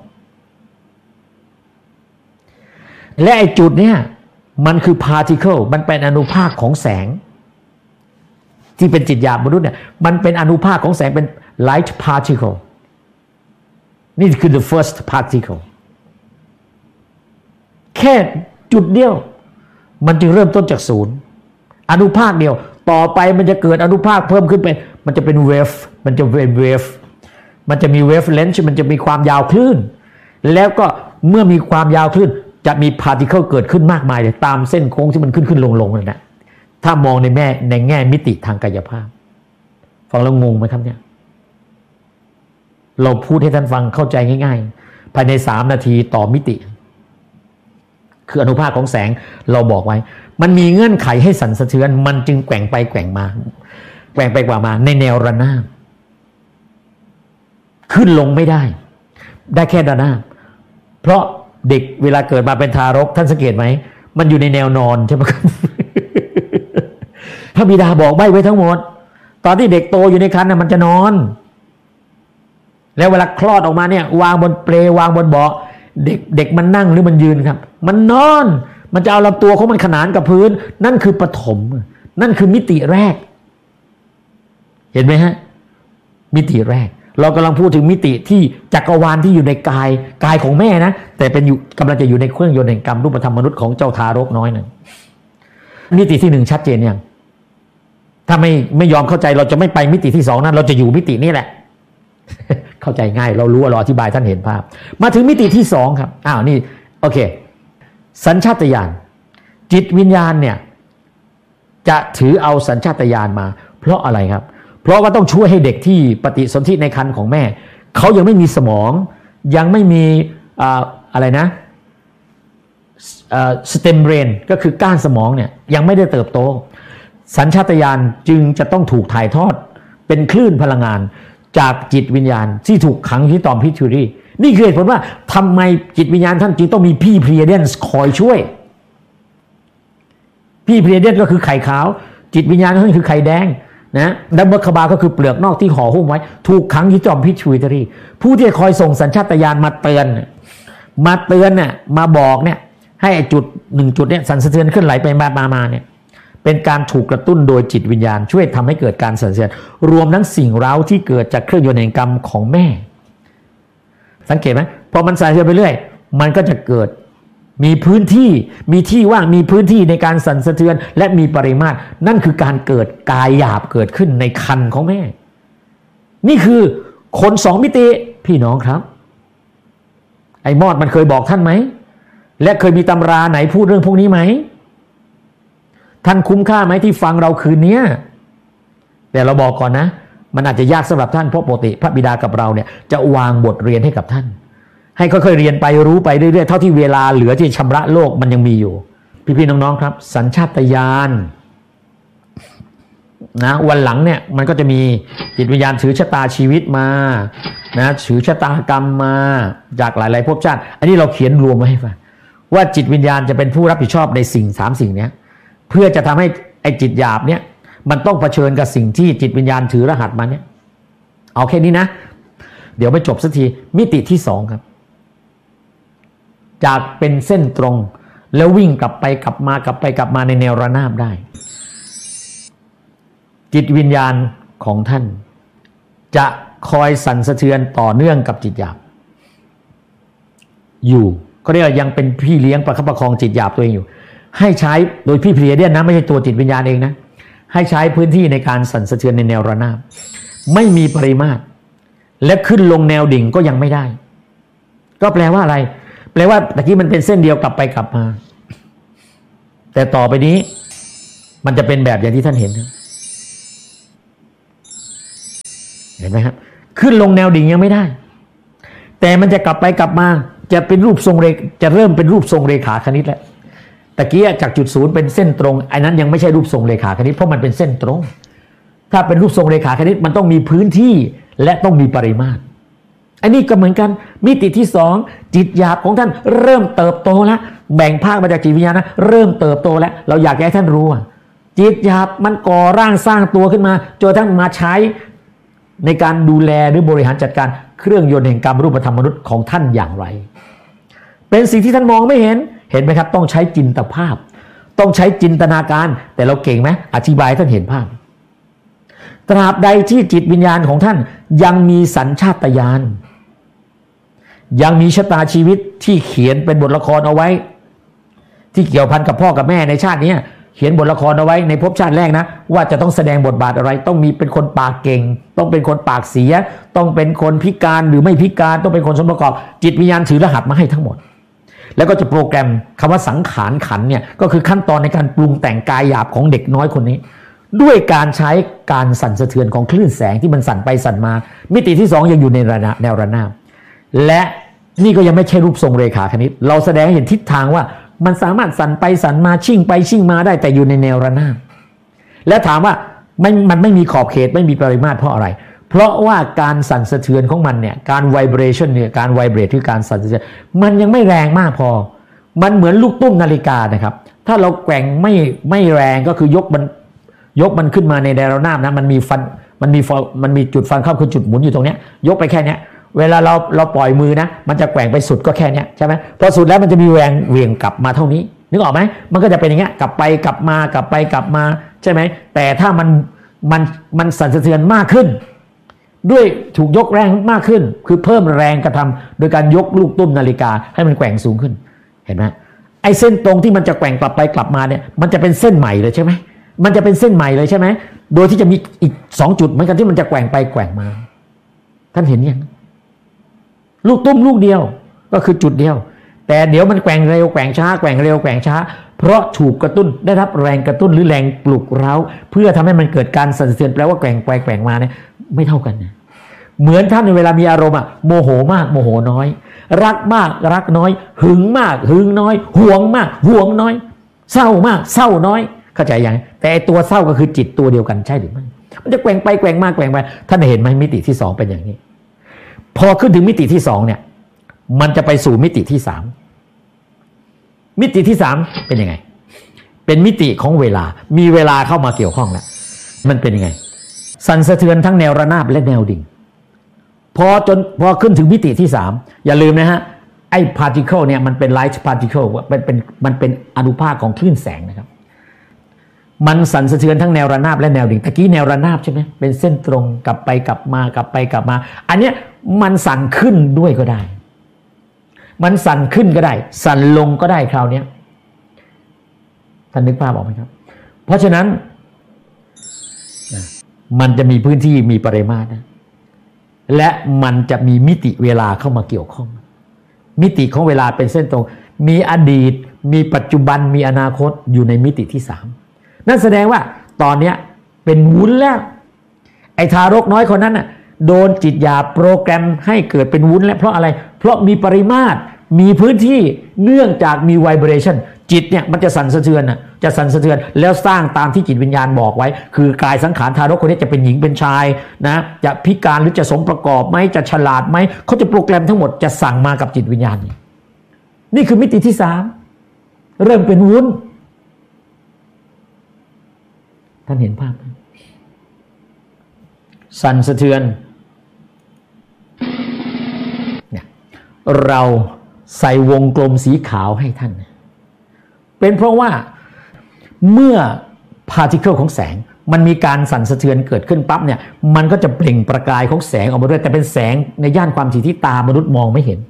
และไอ้จุดเนี้ยมันคือ particle มันเป็นอนุภาคของแสงที่เป็นจิตหยาบมนุษย์เนี่ยมันเป็นอนุภาคของแสงเป็น light particle นี่คือ the first particle แค่จุดเดียวมันจึงเริ่มต้นจากศูนย์อนุภาคเดียวต่อไปมันจะเกิดอนุภาคเพิ่มขึ้นเป็นมันจะเป็นเวฟมันจะเป็นเวฟมันจะมีเวฟเลนส์มันจะมีความยาวคลื่นแล้วก็เมื่อมีความยาวคลื่นจะมีพาร์ติเคิลเกิดขึ้นมากมายเลยตามเส้นโค้งที่มันขึ้นลงนั่นแหละถ้ามองในแง่มิติทางกายภาพฟังแล้วงงไหมครับเนี่ยเราพูดให้ท่านฟังเข้าใจง่ายๆภายใน3 นาทีต่อมิติคืออนุภาคของแสงเราบอกไว้มันมีเงื่อนไขให้สั่นสะเทือนมันจึงแกว่งไปแกว่งมาแกว่งไปแกว่งมาในแนวระนาบขึ้นลงไม่ได้แค่ระนาบเพราะเด็กเวลาเกิดมาเป็นทารกท่านสังเกตไหมมันอยู่ในแนวนอนใช่ไหมครับ พระบิดาบอกใบ้ไว้ทั้งหมดตอนที่เด็กโตอยู่ในครรภ์มันจะนอนแล้วเวลาคลอดออกมาเนี่ยวางบนเปลวางบนเบาะเด็กมันนั่งหรือมันยืนครับมันนอนมันจะเอาลำตัวของมันขนานกับพื้นนั่นคือปฐมนั่นคือมิติแรกเห็นไหมฮะมิติแรกเรากำลังพูดถึงมิติที่จักรวาลที่อยู่ในกายของแม่นะแต่เป็นอยู่กำลังจะอยู่ในเครื่องยนต์แห่งกรรมรูปธรรมมนุษย์ของเจ้าทารกน้อยนั่นมิติที่1ชัดเจนยังถ้าไม่ยอมเข้าใจเราจะไม่ไปมิติที่2นั้นเราจะอยู่มิตินี้แหละ เข้าใจง่ายเรารู้ว่าเราอธิบายท่านเห็นภาพมาถึงมิติที่2ครับนี่โอเคสัญชาตญาณจิตวิญญาณเนี่ยจะถือเอาสัญชาตญาณมาเพราะอะไรครับเพราะว่าต้องช่วยให้เด็กที่ปฏิสนธิในครรภ์ของแม่เขายังไม่มีสมองยังไม่มีอะไรนะสเต็มเบรนก็คือก้านสมองเนี่ยยังไม่ได้เติบโตสัญชาตญาณจึงจะต้องถูกถ่ายทอดเป็นคลื่นพลังงานจากจิตวิญญาณที่ถูกขังที่ต่อมพิทูรีนี่คือเหตุผลว่าทำไมจิตวิญญาณท่านจึงต้องมีพี่เพลียเดนส์คอยช่วยพี่เพลียเดนส์ก็คือไข่ขาวจิตวิญญาณท่านคือไข่แดงนะดัมเบิลคาบาก็คือเปลือกนอกที่ห่อหุ้มไว้ถูกขังที่ต่อมพิทูรีผู้ที่คอยส่งสัญชาตญาณมาเตือนเนี่ยมาบอกเนี่ยให้จุด1จุดเนี่ยสั่นสะเทือนขึ้นไหลไปมาเนี่ยเป็นการถูกกระตุ้นโดยจิตวิญญาณช่วยทำให้เกิดการสั่นสะเทือนรวมทั้งสิ่งเร้าที่เกิดจากเครื่องยนต์แห่งกรรมของแม่สังเกตไหมพอมันสั่นสะเทือนไปเรื่อยมันก็จะเกิดมีพื้นที่มีที่ว่างมีพื้นที่ในการสั่นสะเทือนและมีปริมาตรนั่นคือการเกิดกายหยาบเกิดขึ้นในครรภ์ของแม่นี่คือคน2มิติพี่น้องครับไอ้มอดมันเคยบอกท่านไหมและเคยมีตำราไหนพูดเรื่องพวกนี้ไหมท่านคุ้มค่าไหมที่ฟังเราคืนนี้แต่เราบอกก่อนนะมันอาจจะยากสำหรับท่านเพราะปกติพระบิดากับเราเนี่ยจะวางบทเรียนให้กับท่านให้ค่อยๆเรียนไปรู้ไปเรื่อยๆเท่าที่เวลาเหลือที่ชำระโลกมันยังมีอยู่พี่ๆน้องๆครับสัญชาตญาณนะวันหลังเนี่ยมันก็จะมีจิตวิญญาณถือชะตาชีวิตมานะถือชะตากรรมมาจากหลายๆภพชาติอันนี้เราเขียนรวมไว้ให้ฟังว่าจิตวิญญาณจะเป็นผู้รับผิดชอบในสิ่ง3สิ่งนี้เพื่อจะทำให้ไอ้จิตหยาบเนี่ยมันต้องเผชิญกับสิ่งที่จิตวิญญาณถือรหัสมาเนี่ยเอาแค่นี้นะเดี๋ยวไม่จบสักทีมิติที่2ครับจากเป็นเส้นตรงแล้ววิ่งกลับไปกลับมาในแนวระนาบได้จิตวิญญาณของท่านจะคอยสั่นสะเทือนต่อเนื่องกับจิตหยาบอยู่ก็เรียกว่ายังเป็นพี่เลี้ยงประคับประคองจิตหยาบตัวเองอยู่ให้ใช้โดยพี่เพลียเดียนนะไม่ใช่ตัวจิตวิญญาณเองนะให้ใช้พื้นที่ในการสั่นสะเทือนในแนวระนาบไม่มีปริมาตรและขึ้นลงแนวดิ่งก็ยังไม่ได้ก็แปลว่าอะไรแปลว่าตะกี้มันเป็นเส้นเดียวกลับไปกลับมาแต่ต่อไปนี้มันจะเป็นแบบอย่างที่ท่านเห็นไหมครับขึ้นลงแนวดิ่งยังไม่ได้แต่มันจะกลับไปกลับมาจะเป็นรูปทรงจะเริ่มเป็นรูปทรงเรขาคณิตแล้วตะกี้จากจุดศูนย์เป็นเส้นตรงอันนั้นยังไม่ใช่รูปทรงเรขาคณิตเพราะมันเป็นเส้นตรงถ้าเป็นรูปทรงเรขาคณิตมันต้องมีพื้นที่และต้องมีปริมาตรอันนี้ก็เหมือนกันมิติที่สองจิตหยาบของท่านเริ่มเติบโตแล้วแบ่งภาคมาจากจิตวิญญาณนะเริ่มเติบโตแล้วเราอยากให้ท่านรู้ว่าจิตหยาบมันก่อร่างสร้างตัวขึ้นมาจนทั้งมาใช้ในการดูแลหรือบริหารจัดการเครื่องยนต์แห่งกรรมรูปธรรมมนุษย์ของท่านอย่างไรเป็นสิ่งที่ท่านมองไม่เห็นไหมครับต้องใช้จินตภาพต้องใช้จินตนาการแต่เราเก่งไหมอธิบายท่านเห็นภาพตราบใดที่จิตวิญญาณของท่านยังมีสัญชาตญาณยังมีชะตาชีวิตที่เขียนเป็นบทละครเอาไว้ที่เกี่ยวพันกับพ่อกับแม่ในชาตินี้เขียนบทละครเอาไว้ในภพชาติแรกนะว่าจะต้องแสดงบทบาทอะไรต้องมีเป็นคนปากเก่งต้องเป็นคนปากเสียต้องเป็นคนพิการหรือไม่พิการต้องเป็นคนสมประกอบจิตวิญญาณถือรหัสมาให้ทั้งหมดแล้วก็จะโปรแกรมคำว่าสังขารขันเนี่ยก็คือขั้นตอนในการปรุงแต่งกายหยาบของเด็กน้อยคนนี้ด้วยการใช้การสั่นสะเทือนของคลื่นแสงที่มันสั่นไปสั่นมามิติที่สองยังอยู่ในแนวระนาบและนี่ก็ยังไม่ใช่รูปทรงเรขาคณิตเราแสดงให้เห็นทิศทางว่ามันสามารถสั่นไปสั่นมาชิ่งไปชิ่งมาได้แต่อยู่ในแนวระนาบและถามว่ามันไม่มีขอบเขตไม่มีปริมาตรเพราะอะไรเพราะว่าการสั่นสะเทือนของมันเนี่ยการไวเบรชั่นเนี่ยการไวเบรทคือการสั่นสะเทือนมันยังไม่แรงมากพอมันเหมือนลูกตุ้มนาฬิกานะครับถ้าเราแกว่งไม่แรงก็คือยกมันขึ้นมาในแนวระนาบนะมันมีจุดฟันเข้าคือจุดหมุนอยู่ตรงเนี้ยยกไปแค่เนี้ยเวลาเราปล่อยมือนะมันจะแกว่งไปสุดก็แค่นี้ใช่ไหมพอสุดแล้วมันจะมีแรงเหวี่ยงกลับมาเท่านี้นึกออกไหมมันก็จะเป็นอย่างเงี้ยกลับไปกลับมากลับไปกลับมาใช่ไหมแต่ถ้ามันสั่นสะเทือนมากขึ้นด้วยถูกยกแรงมากขึ้นคือเพิ่มแรงกระทำโดยการยกลูกตุ้มนาฬิกาให้มันแกว่งสูงขึ้นเห็นไหมไอ้เส้นตรงที่มันจะแกว่งกลับไปกลับมาเนี่ยมันจะเป็นเส้นใหม่เลยใช่ไหมมันจะเป็นเส้นใหม่เลยใช่ไหมโดยที่จะมีอีก2จุดเหมือนกันที่มันจะแกว่งไปแกว่งมาท่านเห็นยังลูกตุ้มลูกเดียวก็คือจุดเดียวแต่เดี๋ยวมันแกว่งเร็วแกว่งช้าแกว่งเร็วแกว่งช้าเพราะถูกกระตุ้นได้รับแรงกระตุ้นหรือแรงปลุกเร้าเพื่อทำให้มันเกิดการสั่นสะเทือนแปลว่าแกว่งไปแกว่งมาเนี่ยไม่เท่ากันนะเหมือนท่านในเวลามีอารมณ์โมโหมากโมโหน้อยรักมากรักน้อยหึงมากหึงน้อยห่วงมากห่วงน้อยเศร้ามากเศร้าน้อยเข้าใจยังแต่ตัวเศร้าก็คือจิตตัวเดียวกันใช่หรือไม่มันจะแกว่งไปแกว่งมาแกว่งไปท่านเห็นไหมมิติที่2เป็นอย่างนี้พอขึ้นถึงมิติที่2เนี่ยมันจะไปสู่มิติที่3มิติที่3เป็นยังไงเป็นมิติของเวลามีเวลาเข้ามาเกี่ยวข้องแล้วมันเป็นยังไงสั่นสะเทือนทั้งแนวระนาบและแนวดิ่งพอขึ้นถึงมิติที่3อย่าลืมนะฮะไอ้ particle เนี่ยมันเป็น light particle มันเป็นอนุภาคของคลื่นแสงนะครับมันสั่นสะเทือนทั้งแนวระนาบและแนวดิ่งตะกี้แนวระนาบใช่ไหมเป็นเส้นตรงกลับไปกลับมากลับไปกลับมาอันเนี้ยมันสั่นขึ้นด้วยก็ได้มันสั่นขึ้นก็ได้สั่นลงก็ได้คราวนี้ท่านนึกภาพออกไหมครับเพราะฉะนั้นมันจะมีพื้นที่มีปริมาตรนะและมันจะมีมิติเวลาเข้ามาเกี่ยวข้องมิติของเวลาเป็นเส้นตรงมีอดีตมีปัจจุบันมีอนาคตอยู่ในมิติที่3นั่นแสดงว่าตอนนี้เป็นวุ้นแล้วไอ้ทารกน้อยคนนั้นน่ะโดนจิตหยาบโปรแกรมให้เกิดเป็นวุ้นแล้วเพราะอะไรเพราะมีปริมาตรมีพื้นที่เนื่องจากมีไวเบรชั่นจิตเนี่ยมันจะสั่นสะเทือนจะสั่นสะเทือนแล้วสร้างตามที่จิตวิญญาณบอกไว้คือกายสังขารทารกคนนี้จะเป็นหญิงเป็นชายนะจะพิการหรือจะสมประกอบไหมจะฉลาดไหมเขาจะโปรแกรมทั้งหมดจะสั่งมากับจิตวิญญาณนี่คือมิติที่3เริ่มเป็นวุ้นท่านเห็นภาพสั่นสะเทือนเนี่ยเราใส่วงกลมสีขาวให้ท่านเป็นเพราะว่าเมื่อพาร์ติเคิลของแสงมันมีการสั่นสะเทือนเกิดขึ้นปั๊บเนี่ยมันก็จะเปล่งประกายของแสงออกมาด้วยแต่เป็นแสงในย่านความถี่ที่ตามนุษย์มองไม่เห็น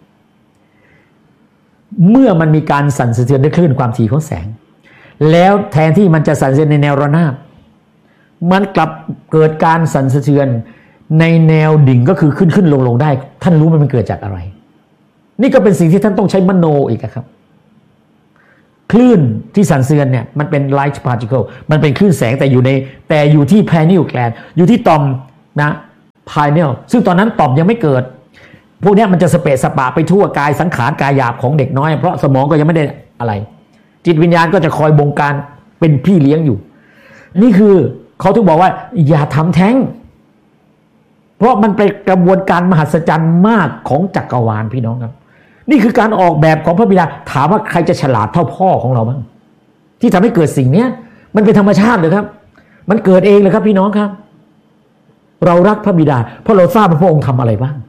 เมื่อมันมีการสั่นสะเทือนด้วยคลื่นความถี่ของแสงแล้วแทนที่มันจะสั่นสะเทือนในแนวระนาบมันกลับเกิดการสั่นสะเทือนในแนวดิ่งก็คือขึ้นลงได้ท่านรู้มันเกิดจากอะไรนี่ก็เป็นสิ่งที่ท่านต้องใช้มโนอีกครับคลื่นที่สั่นสะเทือนเนี่ยมันเป็น light particle มันเป็นคลื่นแสงแต่อยู่ที่ pineal gland อยู่ที่ต่อมนะ pineal ซึ่งตอนนั้นต่อมยังไม่เกิดพวกนี้มันจะสเปะสปะไปทั่วกายสังขารกายหยาบของเด็กน้อยเพราะสมองก็ยังไม่ได้อะไรจิตวิญญาณก็จะคอยบงการเป็นพี่เลี้ยงอยู่นี่คือเขาถึงบอกว่าอย่าทำแท้งเพราะมันเป็นกระบวนการมหัศจรรย์มากของจักรวาลพี่น้องครับนี่คือการออกแบบของพระบิดาถามว่าใครจะฉลาดเท่าพ่อของเราบ้างที่ทำให้เกิดสิ่งนี้มันเป็นธรรมชาติเลยครับมันเกิดเองเลยครับพี่น้องครับเรารักพระบิดาเพราะเราทราบว่าพระองค์ทำอะไรบ้าง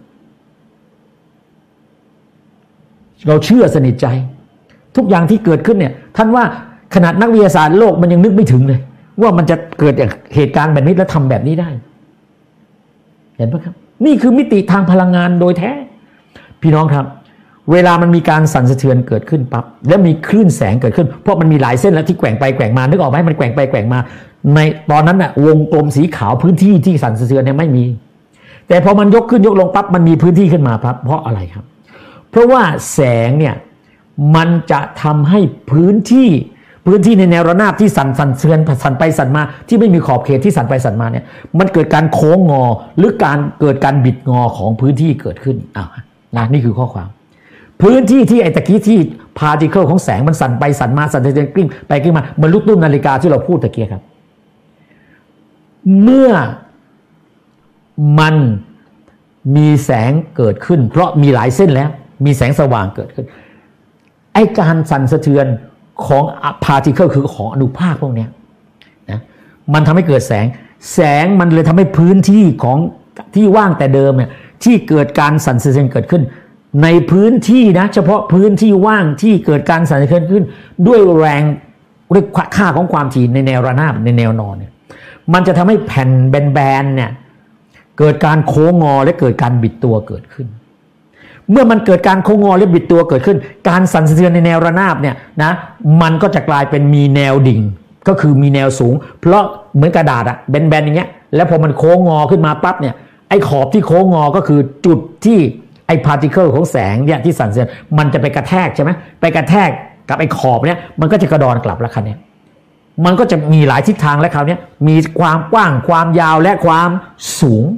เราเชื่อสนิทใจทุกอย่างที่เกิดขึ้นเนี่ยท่านว่าขนาดนักวิทยาศาสตร์โลกมันยังนึกไม่ถึงเลยว่ามันจะเกิดเหตุการณ์แบบนี้และทำแบบนี้ได้เห็นไหมครับนี่คือมิติทางพลังงานโดยแท้พี่น้องครับเวลามันมีการสั่นสะเทือนเกิดขึ้นปั๊บแล้วมีคลื่นแสงเกิดขึ้นเพราะมันมีหลายเส้นแล้วที่แกว่งไปแกว่งมานึกออกไหมมันแกว่งไปแกว่งมาในตอนนั้นน่ะวงกลมสีขาวพื้นที่ที่สั่นสะเทือนเนี่ยไม่มีแต่พอมันยกขึ้นยกลงปั๊บมันมีพื้นที่ขึ้นมาปั๊บเพราะอะไรครับเพราะว่าแสงเนี่ยมันจะทำให้พื้นที่ในแนวระนาบที่สั่นเทือนสั่นไปสั่นมาที่ไม่มีขอบเขตที่สั่นไปสั่นมาเนี่ยมันเกิดการโค้งงอหรือเกิดการบิดงอของพื้นที่เกิดขึ้นนะนี่คือข้อความพื้นที่ที่ไอ้ตะกี้ที่พาร์ติเคิลของแสงมันสั่นไปสั่นมาสั่นเทือนกลิ้งไปกลิ้งมามันลูกตุ้มนาฬิกาที่เราพูดตะกี้ครับเมื่อมันมีแสงเกิดขึ้นเพราะมีหลายเส้นแล้วมีแสงสว่างเกิดขึ้นไอ้การสั่นสะเทือนของพาร์ติเคิลคือของอนุภาคพวกนี้นะมันทำให้เกิดแสงมันเลยทำให้พื้นที่ของที่ว่างแต่เดิมเนี่ยที่เกิดการสั่นสะเทือนเกิดขึ้นในพื้นที่นะเฉพาะพื้นที่ว่างที่เกิดการสั่นสะเทือนขึ้นด้วยแรงด้วยค่าของความถี่ในแนวระนาบในแนวนอนเนี่ยมันจะทำให้แผ่นแบนๆเนี่ยเกิดการโค้งงอและเกิดการบิดตัวเกิดขึ้นเมื่อมันเกิดการโค้งงอและบิดตัวเกิดขึ้นการสั่นสะเทือนในแนวระนาบเนี่ยนะมันก็จะกลายเป็นมีแนวดิ่งก็คือมีแนวสูงเพราะเหมือนกระดาษอะแบนๆอย่างเงี้ยแล้วพอมันโค้งงอขึ้นมาปั๊บเนี่ยไอ้ขอบที่โค้งงอก็คือจุดที่ไอ้พาร์ติเคิลของแสงเนี่ยที่สั่นสะเทือนมันจะไปกระแทกใช่ไหมไปกระแทกกับไอ้ขอบเนี่ยมันก็จะกระดอนกลับแล้วคราวนี้มันก็จะมีหลายทิศทางและคราวนี้มีความกว้างความยาวและความสูง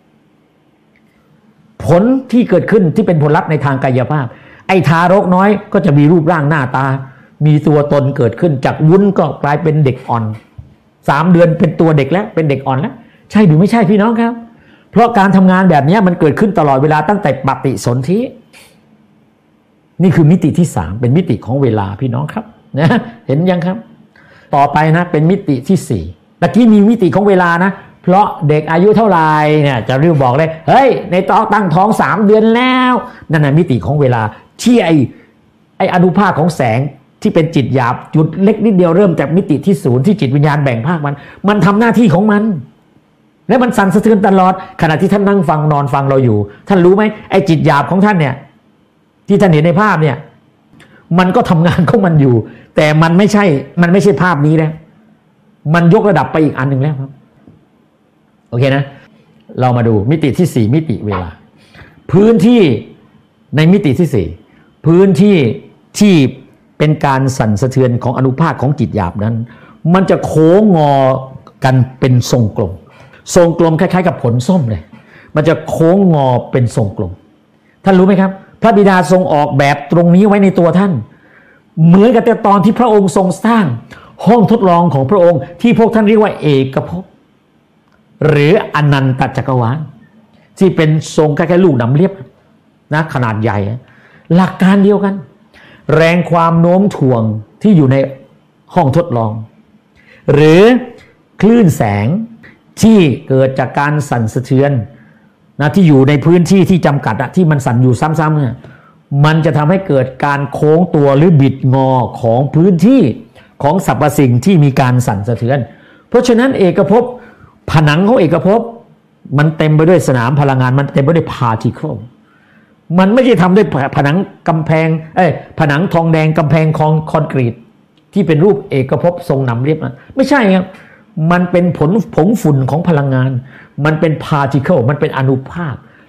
ผลที่เกิดขึ้นที่เป็นผลลัพธ์ในทางกายภาพไอ้ทารกน้อยก็จะมีรูปร่างหน้าตามีตัวตนเกิดขึ้นจากวุ้นก็กลายเป็นเด็กอ่อน3 เดือนเป็นตัวเด็กแล้วเป็นเด็กอ่อนแล้วใช่หรือไม่ใช่พี่น้องครับเพราะการทำงานแบบนี้มันเกิดขึ้นตลอดเวลาตั้งแต่ปฏิสนธินี่คือมิติที่3เป็นมิติของเวลาพี่น้องครับนะเห็นยังครับต่อไปนะเป็นมิติที่4ตะกี้มีมิติของเวลานะเพราะเด็กอายุเท่าไหร่เนี่ยจะรีบบอกเลยเฮ้ยในตั้งท้อง3 เดือนแล้วนั่นน่ะมิติของเวลาที่ไออนุภาคของแสงที่เป็นจิตหยาบจุดเล็กนิดเดียวเริ่มจากมิติที่0ที่จิตวิญญาณแบ่งภาคมันทำหน้าที่ของมันและมันสั่นสะเทือนตลอดขณะที่ท่านนั่งฟังนอนฟังเราอยู่ท่านรู้ไหมไอ้จิตหยาบของท่านเนี่ยที่ท่านเห็นในภาพเนี่ยมันก็ทำงานของมันอยู่แต่มันไม่ใช่ภาพนี้แล้วมันยกระดับไปอีกอันหนึ่งแล้วครับโอเคนะเรามาดูมิติที่4มิติเวลาพื้นที่ในมิติที่4พื้นที่ที่เป็นการสั่นสะเทือนของอนุภาคของจิตหยาบนั้นมันจะโค้งงอกันเป็นทรงกลมคล้ายๆกับผลส้มเลยมันจะโค้งงอเป็นทรงกลมท่านรู้ไหมครับพระบิดาทรงออกแบบตรงนี้ไว้ในตัวท่านเหมือนกับแต่ตอนที่พระองค์ทรงสร้างห้องทดลองของพระองค์ที่พวกท่านเรียกว่าเอกภพหรืออนันตจักรวาลที่เป็นทรงคล้ายๆลูกหนำเลียบนะขนาดใหญ่หลักการเดียวกันแรงความโน้มถ่วงที่อยู่ในห้องทดลองหรือคลื่นแสงที่เกิดจากการสั่นสะเทือนนะที่อยู่ในพื้นที่ที่จำกัดที่มันสั่นอยู่ซ้ำๆเนี่ยมันจะทำให้เกิดการโค้งตัวหรือบิดงอของพื้นที่ของสรรพสิ่งที่มีการสั่นสะเทือนเพราะฉะนั้นเอกภพผนังของเอกภพมันเต็มไปด้วยสนามพลังงานมันเต็มไปด้วยพาร์ติเคิลมันไม่ใช่ทำด้วยผนังกำแพงผนังทองแดงกำแพงคอนกรีตที่เป็นรูปเอกภพทรงหนำเรียบนะไม่ใช่ครับมันเป็นผงฝุ่นของพลังงานมันเป็นพาร์ติเคิลมันเป็นอนุภาค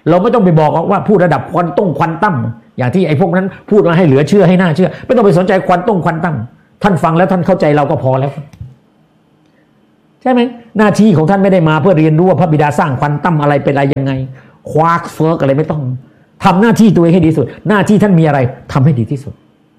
เราไม่ต้องไปบอกว่าพูดระดับควอนตัมอย่างที่ไอ้พวกนั้นพูดมาให้เหลือเชื่อให้น่าเชื่อไม่ต้องไปสนใจควอนตัมท่านฟังแล้วท่านเข้าใจเราก็พอแล้วใช่ไหมหน้าที่ของท่านไม่ได้มาเพื่อเรียนรู้ว่าพระบิดาสร้างควอนตัมอะไรเป็นอะไรยังไงควาร์กเฟิร์กอะไรไม่ต้องทำหน้าที่ตัวเองให้ดีที่สุดหน้าที่ท่านมีอะไรทำให้ดีที่สุด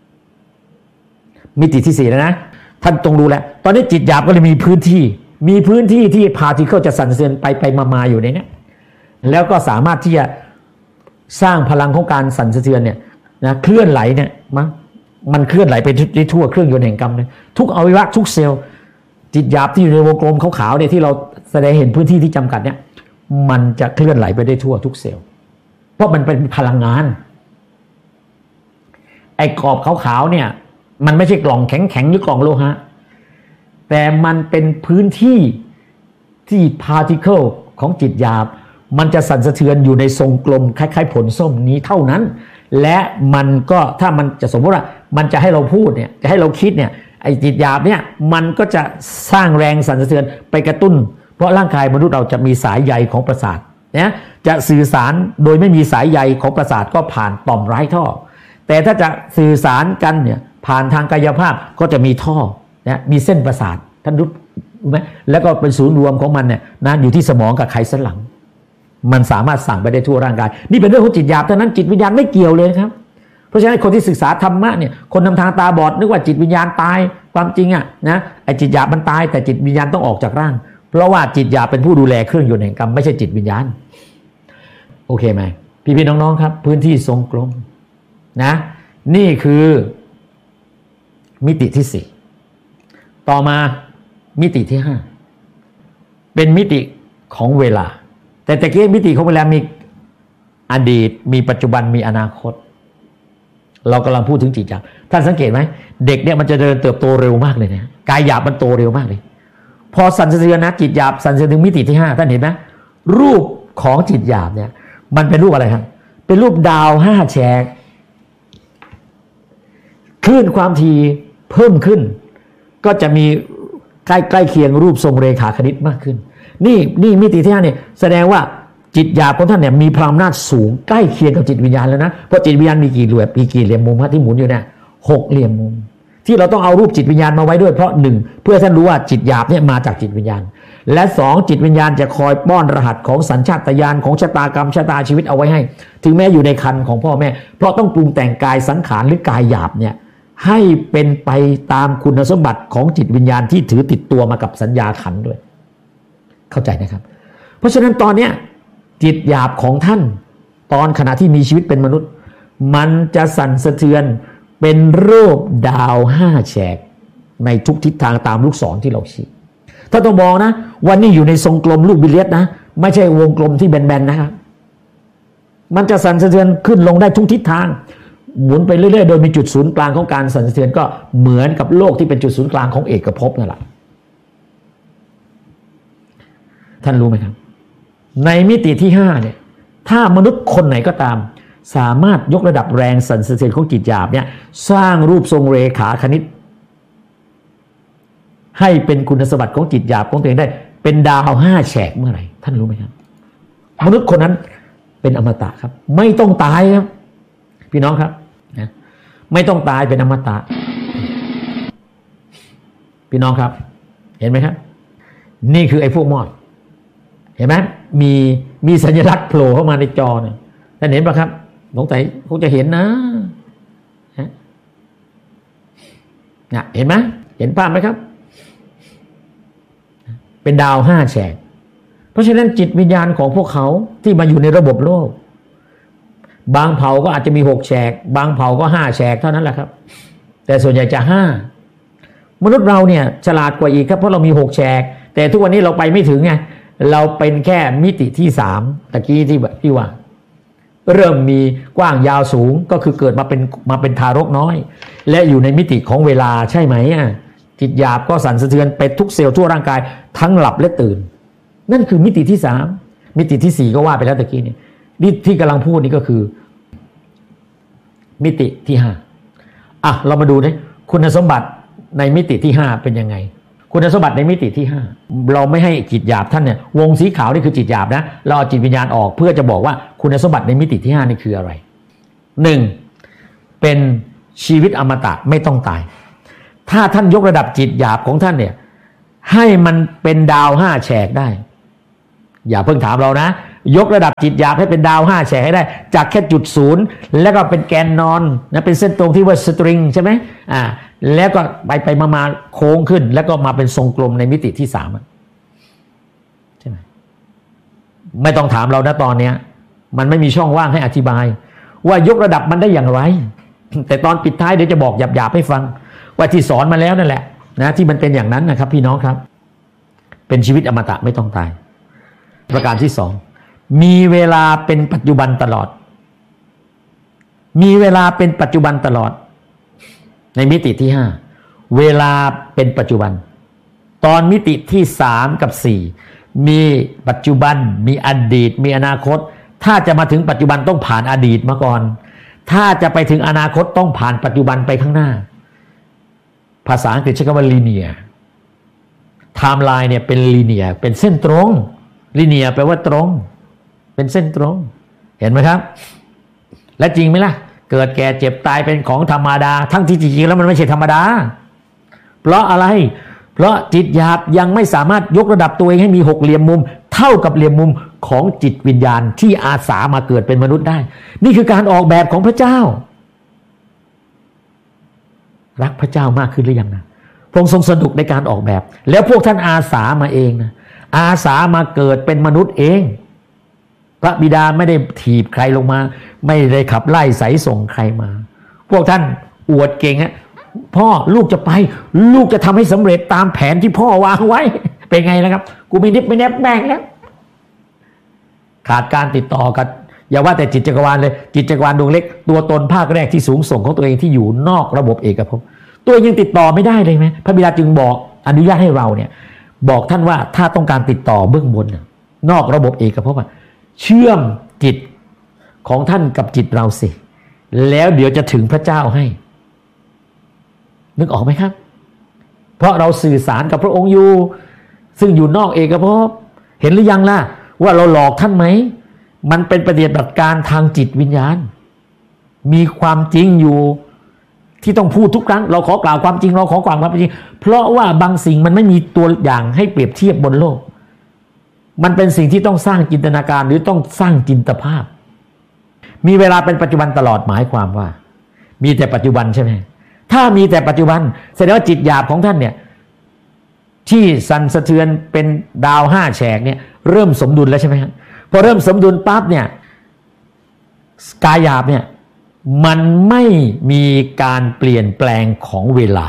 มิติที่4แล้วนะท่านต้องรู้แล้วตอนนี้จิตหยาบก็เลยมีพื้นที่ที่พาร์ติเคิลจะสั่นสะเทือนไปมาอยู่ในนี้แล้วก็สามารถที่จะสร้างพลังของการสั่นสะเทือนเนี่ยนะเคลื่อนไหลเนี่ยมันเคลื่อนไหลไปทั่วเครื่องยนต์แห่งกรรมเลยทุกอวัยวะทุกเซลล์จิตหยาบที่อยู่ในวงกลมขาวๆเนี่ยที่เราแสดงเห็นพื้นที่ที่จำกัดเนี่ยมันจะเคลื่อนไหลไปได้ทั่วทุกเซลล์เพราะมันเป็นพลังงานไอ้กรอบขาวๆเนี่ยมันไม่ใช่กล่องแข็งหรือกล่องโลหะแต่มันเป็นพื้นที่ที่พาร์ติเคิลของจิตหยาบมันจะสั่นสะเทือนอยู่ในทรงกลมคล้ายๆผลส้มนี้เท่านั้นและมันก็ถ้ามันจะสมมติว่ามันจะให้เราพูดเนี่ยจะให้เราคิดเนี่ยไอ้จิตหยาบเนี่ยมันก็จะสร้างแรงสั่นสะเทือนไปกระตุ้นเพราะร่างกายมนุษย์เราจะมีสายใยของประสาทนะจะสื่อสารโดยไม่มีสายใยของประสาทก็ผ่านต่อมไร้ท่อแต่ถ้าจะสื่อสารกันเนี่ยผ่านทางกายภาพก็จะมีท่อนะมีเส้นประสาทท่านรู้ไหมแล้วก็เป็นศูนย์รวมของมันเนี่ยนะอยู่ที่สมองกับไขสันหลังมันสามารถสั่งไปได้ทั่วร่างกายนี่เป็นเรื่องของจิตหยาบเท่านั้นจิตวิญญาณไม่เกี่ยวเลยครับเพราะฉะนั้นคนที่ศึกษาธรรมะเนี่ยคนนำทางตาบอดนึกว่าจิตวิญญาณตายความจริงอ่ะนะไอ้จิตหยาบมันตายแต่จิตวิญญาณต้องออกจากร่างเพราะว่าจิตหยาบเป็นผู้ดูแลเครื่องยนต์แห่งกรรมไม่ใช่จิตวิญญาณโอเคไหมพี่ๆน้องๆครับพื้นที่ทรงกลมนะนี่คือมิติที่4ต่อมามิติที่5เป็นมิติของเวลาแต่ตะกี้มิติของเวลามีอดีตมีปัจจุบันมีอนาคตเรากำลังพูดถึงจิตหยาบท่านสังเกตไหมเด็กเนี่ยมันจะเดินเติบโตเร็วมากเลยนะกายหยาบมันโตเร็วมากเลยพอสั่นสะเทือนนะจิตหยาบสั่นสะเทือนถึงมิติที่5ท่านเห็นไหมรูปของจิตหยาบเนี่ยมันเป็นรูปอะไรครับเป็นรูปดาว5แฉกคลื่นความถี่เพิ่มขึ้นก็จะมีใกล้เคียงรูปทรงเรขาคณิตมากขึ้นนี่มิติที่5เนี่ยแสดงว่าจิตหยาบของท่านเนี่ยมีพลังอำนาจสูงใกล้เคียงกับจิตวิญญาณแล้วนะเพราะจิตวิญญาณมีกี่เหลี่ยมมุมที่หมุนอยู่เนี่ย6เหลี่ยมมุมที่เราต้องเอารูปจิตวิญญาณมาไว้ด้วยเพราะ1เพื่อท่านรู้ว่าจิตหยาบเนี่ยมาจากจิตวิญญาณและ2จิตวิญญาณจะคอยป้อนรหัสของสัญชาตญาณของชะตากรรมชะตาชีวิตเอาไว้ให้ถึงแม้อยู่ในครรภ์ของพ่อแม่เพราะต้องปรุงแต่งกายสังขารหรือกายหยาบเนี่ยให้เป็นไปตามคุณสมบัติของจิตวิญญาณที่ถือติดตัวมากับสัญญาขันธ์ด้วยเข้าใจนะครับเพราะฉะนั้นตอนเนี้ยจิตหยาบของท่านตอนขณะที่มีชีวิตเป็นมนุษย์มันจะสั่นสะเทือนเป็นรูปดาว5แฉกในทุกทิศทางตามลูกศรที่เราชี้ถ้าต้องมองนะวันนี้อยู่ในทรงกลมลูกบิลเลียดนะไม่ใช่วงกลมที่แบนๆนะครับมันจะสั่นสะเทือนขึ้นลงได้ทุกทิศทางหมุนไปเรื่อยๆโดยมีจุดศูนย์กลางของการสั่นสะเทือนก็เหมือนกับโลกที่เป็นจุดศูนย์กลางของเอกภพนั่นแหละท่านรู้ไหมครับในมิติที่5เนี่ยถ้ามนุษย์คนไหนก็ตามสามารถยกระดับแรงสั่นสะเทือนของจิตหยาบเนี่ยสร้างรูปทรงเรขาคณิตให้เป็นคุณสมบัติของจิตหยาบของตัวเองได้เป็นดาว5แฉกเมื่อไหร่ท่านรู้ไหมครับมนุษย์คนนั้นเป็นอมตะครับไม่ต้องตายครับพี่น้องครับนะไม่ต้องตายเป็นอมตะพี่น้องครับเห็นไหมครับนี่คือไอ้พวกมอดเห็นไหมมีสัญลักษณ์โผล่เข้ามาในจอเนี่ยท่านเห็นป่ะครับสงสัยคงจะเห็นนะเห็นไหมเห็นภาพไหมครับเป็นดาว5แฉกเพราะฉะนั้นจิตวิญญาณของพวกเขาที่มาอยู่ในระบบโลกบางเผ่าก็อาจจะมี6แฉกบางเผ่าก็5แฉกเท่านั้นแหละครับแต่ส่วนใหญ่จะ5มนุษย์เราเนี่ยฉลาดกว่าอีกครับเพราะเรามี6แฉกแต่ทุกวันนี้เราไปไม่ถึงไงเราเป็นแค่มิติที่3ตะกี้ที่ว่าเริ่มมีกว้างยาวสูงก็คือเกิดมาเป็นทารกน้อยและอยู่ในมิติของเวลาใช่ไหมจิตหยาบก็สั่นสะเทือนไปทุกเซลล์ทั่วร่างกายทั้งหลับและตื่นนั่นคือมิติที่3มิติที่4ก็ว่าไปแล้วตะกี้นี่ที่กำลังพูดนี่ก็คือมิติที่5เรามาดูนะคุณสมบัติในมิติที่5เป็นยังไงคุณสมบัติในมิติที่5เราไม่ให้จิตหยาบท่านเนี่ยวงสีขาวนี่คือจิตหยาบนะเราเอาจิตวิญญาณออกเพื่อจะบอกว่าคุณสมบัติในมิติที่5นี่คืออะไร1เป็นชีวิตอมตะไม่ต้องตายถ้าท่านยกระดับจิตหยาบของท่านเนี่ยให้มันเป็นดาว5แฉกได้อย่าเพิ่งถามเรานะยกระดับจิตหยาบให้เป็นดาว5แฉกให้ได้จากแค่จุดศูนย์แล้วก็เป็นแกนนอนนะเป็นเส้นตรงที่ว่าสตริงใช่ไหมแล้วก็ไปมาโค้งขึ้นแล้วก็มาเป็นทรงกลมในมิติที่3ใช่ไหมไม่ต้องถามเรานะตอนเนี้ยมันไม่มีช่องว่างให้อธิบายว่ายกระดับมันได้อย่างไรแต่ตอนปิดท้ายเดี๋ยวจะบอกหยาบๆให้ฟังว่าที่สอนมาแล้วนั่นแหละนะที่มันเป็นอย่างนั้นนะครับพี่น้องครับเป็นชีวิตอมตะไม่ต้องตายประการที่2มีเวลาเป็นปัจจุบันตลอดมีเวลาเป็นปัจจุบันตลอดในมิติที่5เวลาเป็นปัจจุบันตอนมิติที่3กับ4มีปัจจุบันมีอดีตมีอนาคตถ้าจะมาถึงปัจจุบันต้องผ่านอดีตมาก่อนถ้าจะไปถึงอนาคตต้องผ่านปัจจุบันไปข้างหน้าภาษาอังกฤษใช้คำว่า linear timeline เนี่ยเป็น linear เป็นเส้นตรง linear แปลว่าตรงเป็นเส้นตรงเห็นไหมครับและจริงไหมล่ะเกิดแก่เจ็บตายเป็นของธรรมดาทั้งที่จริงๆแล้วมันไม่ใช่ธรรมดาเพราะอะไรเพราะจิตหยาบยังไม่สามารถยกระดับตัวเองให้มี6เหลี่ยมมุมเท่ากับเหลี่ยมมุมของจิตวิญญาณที่อาสามาเกิดเป็นมนุษย์ได้นี่คือการออกแบบของพระเจ้ารักพระเจ้ามากขึ้นหรือยังนะพระองค์ทรงสนุกในการออกแบบแล้วพวกท่านอาสามาเองนะอาสามาเกิดเป็นมนุษย์เองพระบิดาไม่ได้ถีบใครลงมาไม่ได้ขับไล่ไสส่งใครมาพวกท่านอวดเก่งฮะพ่อลูกจะไปลูกจะทำให้สำเร็จตามแผนที่พ่อวางไว้เป็นไงนะครับกูไม่นิบไม่แนบแบ่งแล้วขาดการติดต่อกันอย่าว่าแต่จิตจักรวาลเลยจิตจักรวาลดวงเล็กตัวตนภาคแรกที่สูงส่งของตัวเองที่อยู่นอกระบบเอกภพตัวยังติดต่อไม่ได้เลยไหมพระบิดาจึงบอกอนุญาตให้เราเนี่ยบอกท่านว่าถ้าต้องการติดต่อเบื้องบนนอกระบบเอกภพเชื่อมจิตของท่านกับจิตเราสิแล้วเดี๋ยวจะถึงพระเจ้าให้นึกออกไหมครับเพราะเราสื่อสารกับพระองค์อยู่ซึ่งอยู่นอกเอกภพเห็นหรือยังล่ะว่าเราหลอกท่านไหมมันเป็นปฏิบัติการทางจิตวิญญาณมีความจริงอยู่ที่ต้องพูดทุกครั้งเราขอกล่าวความจริงเราขอกล่าวความจริงเพราะว่าบางสิ่งมันไม่มีตัวอย่างให้เปรียบเทียบบนโลกมันเป็นสิ่งที่ต้องสร้างจินตนาการหรือต้องสร้างจินตภาพมีเวลาเป็นปัจจุบันตลอดหมายความว่ามีแต่ปัจจุบันใช่ไหมถ้ามีแต่ปัจจุบันแสดงว่าจิตหยาบของท่านเนี่ยที่สั่นสะเทือนเป็นดาว5แฉกเนี่ยเริ่มสมดุลแล้วใช่ไหมครับพอเริ่มสมดุลปั๊บเนี่ยกายหยาบเนี่ยมันไม่มีการเปลี่ยนแปลงของเวลา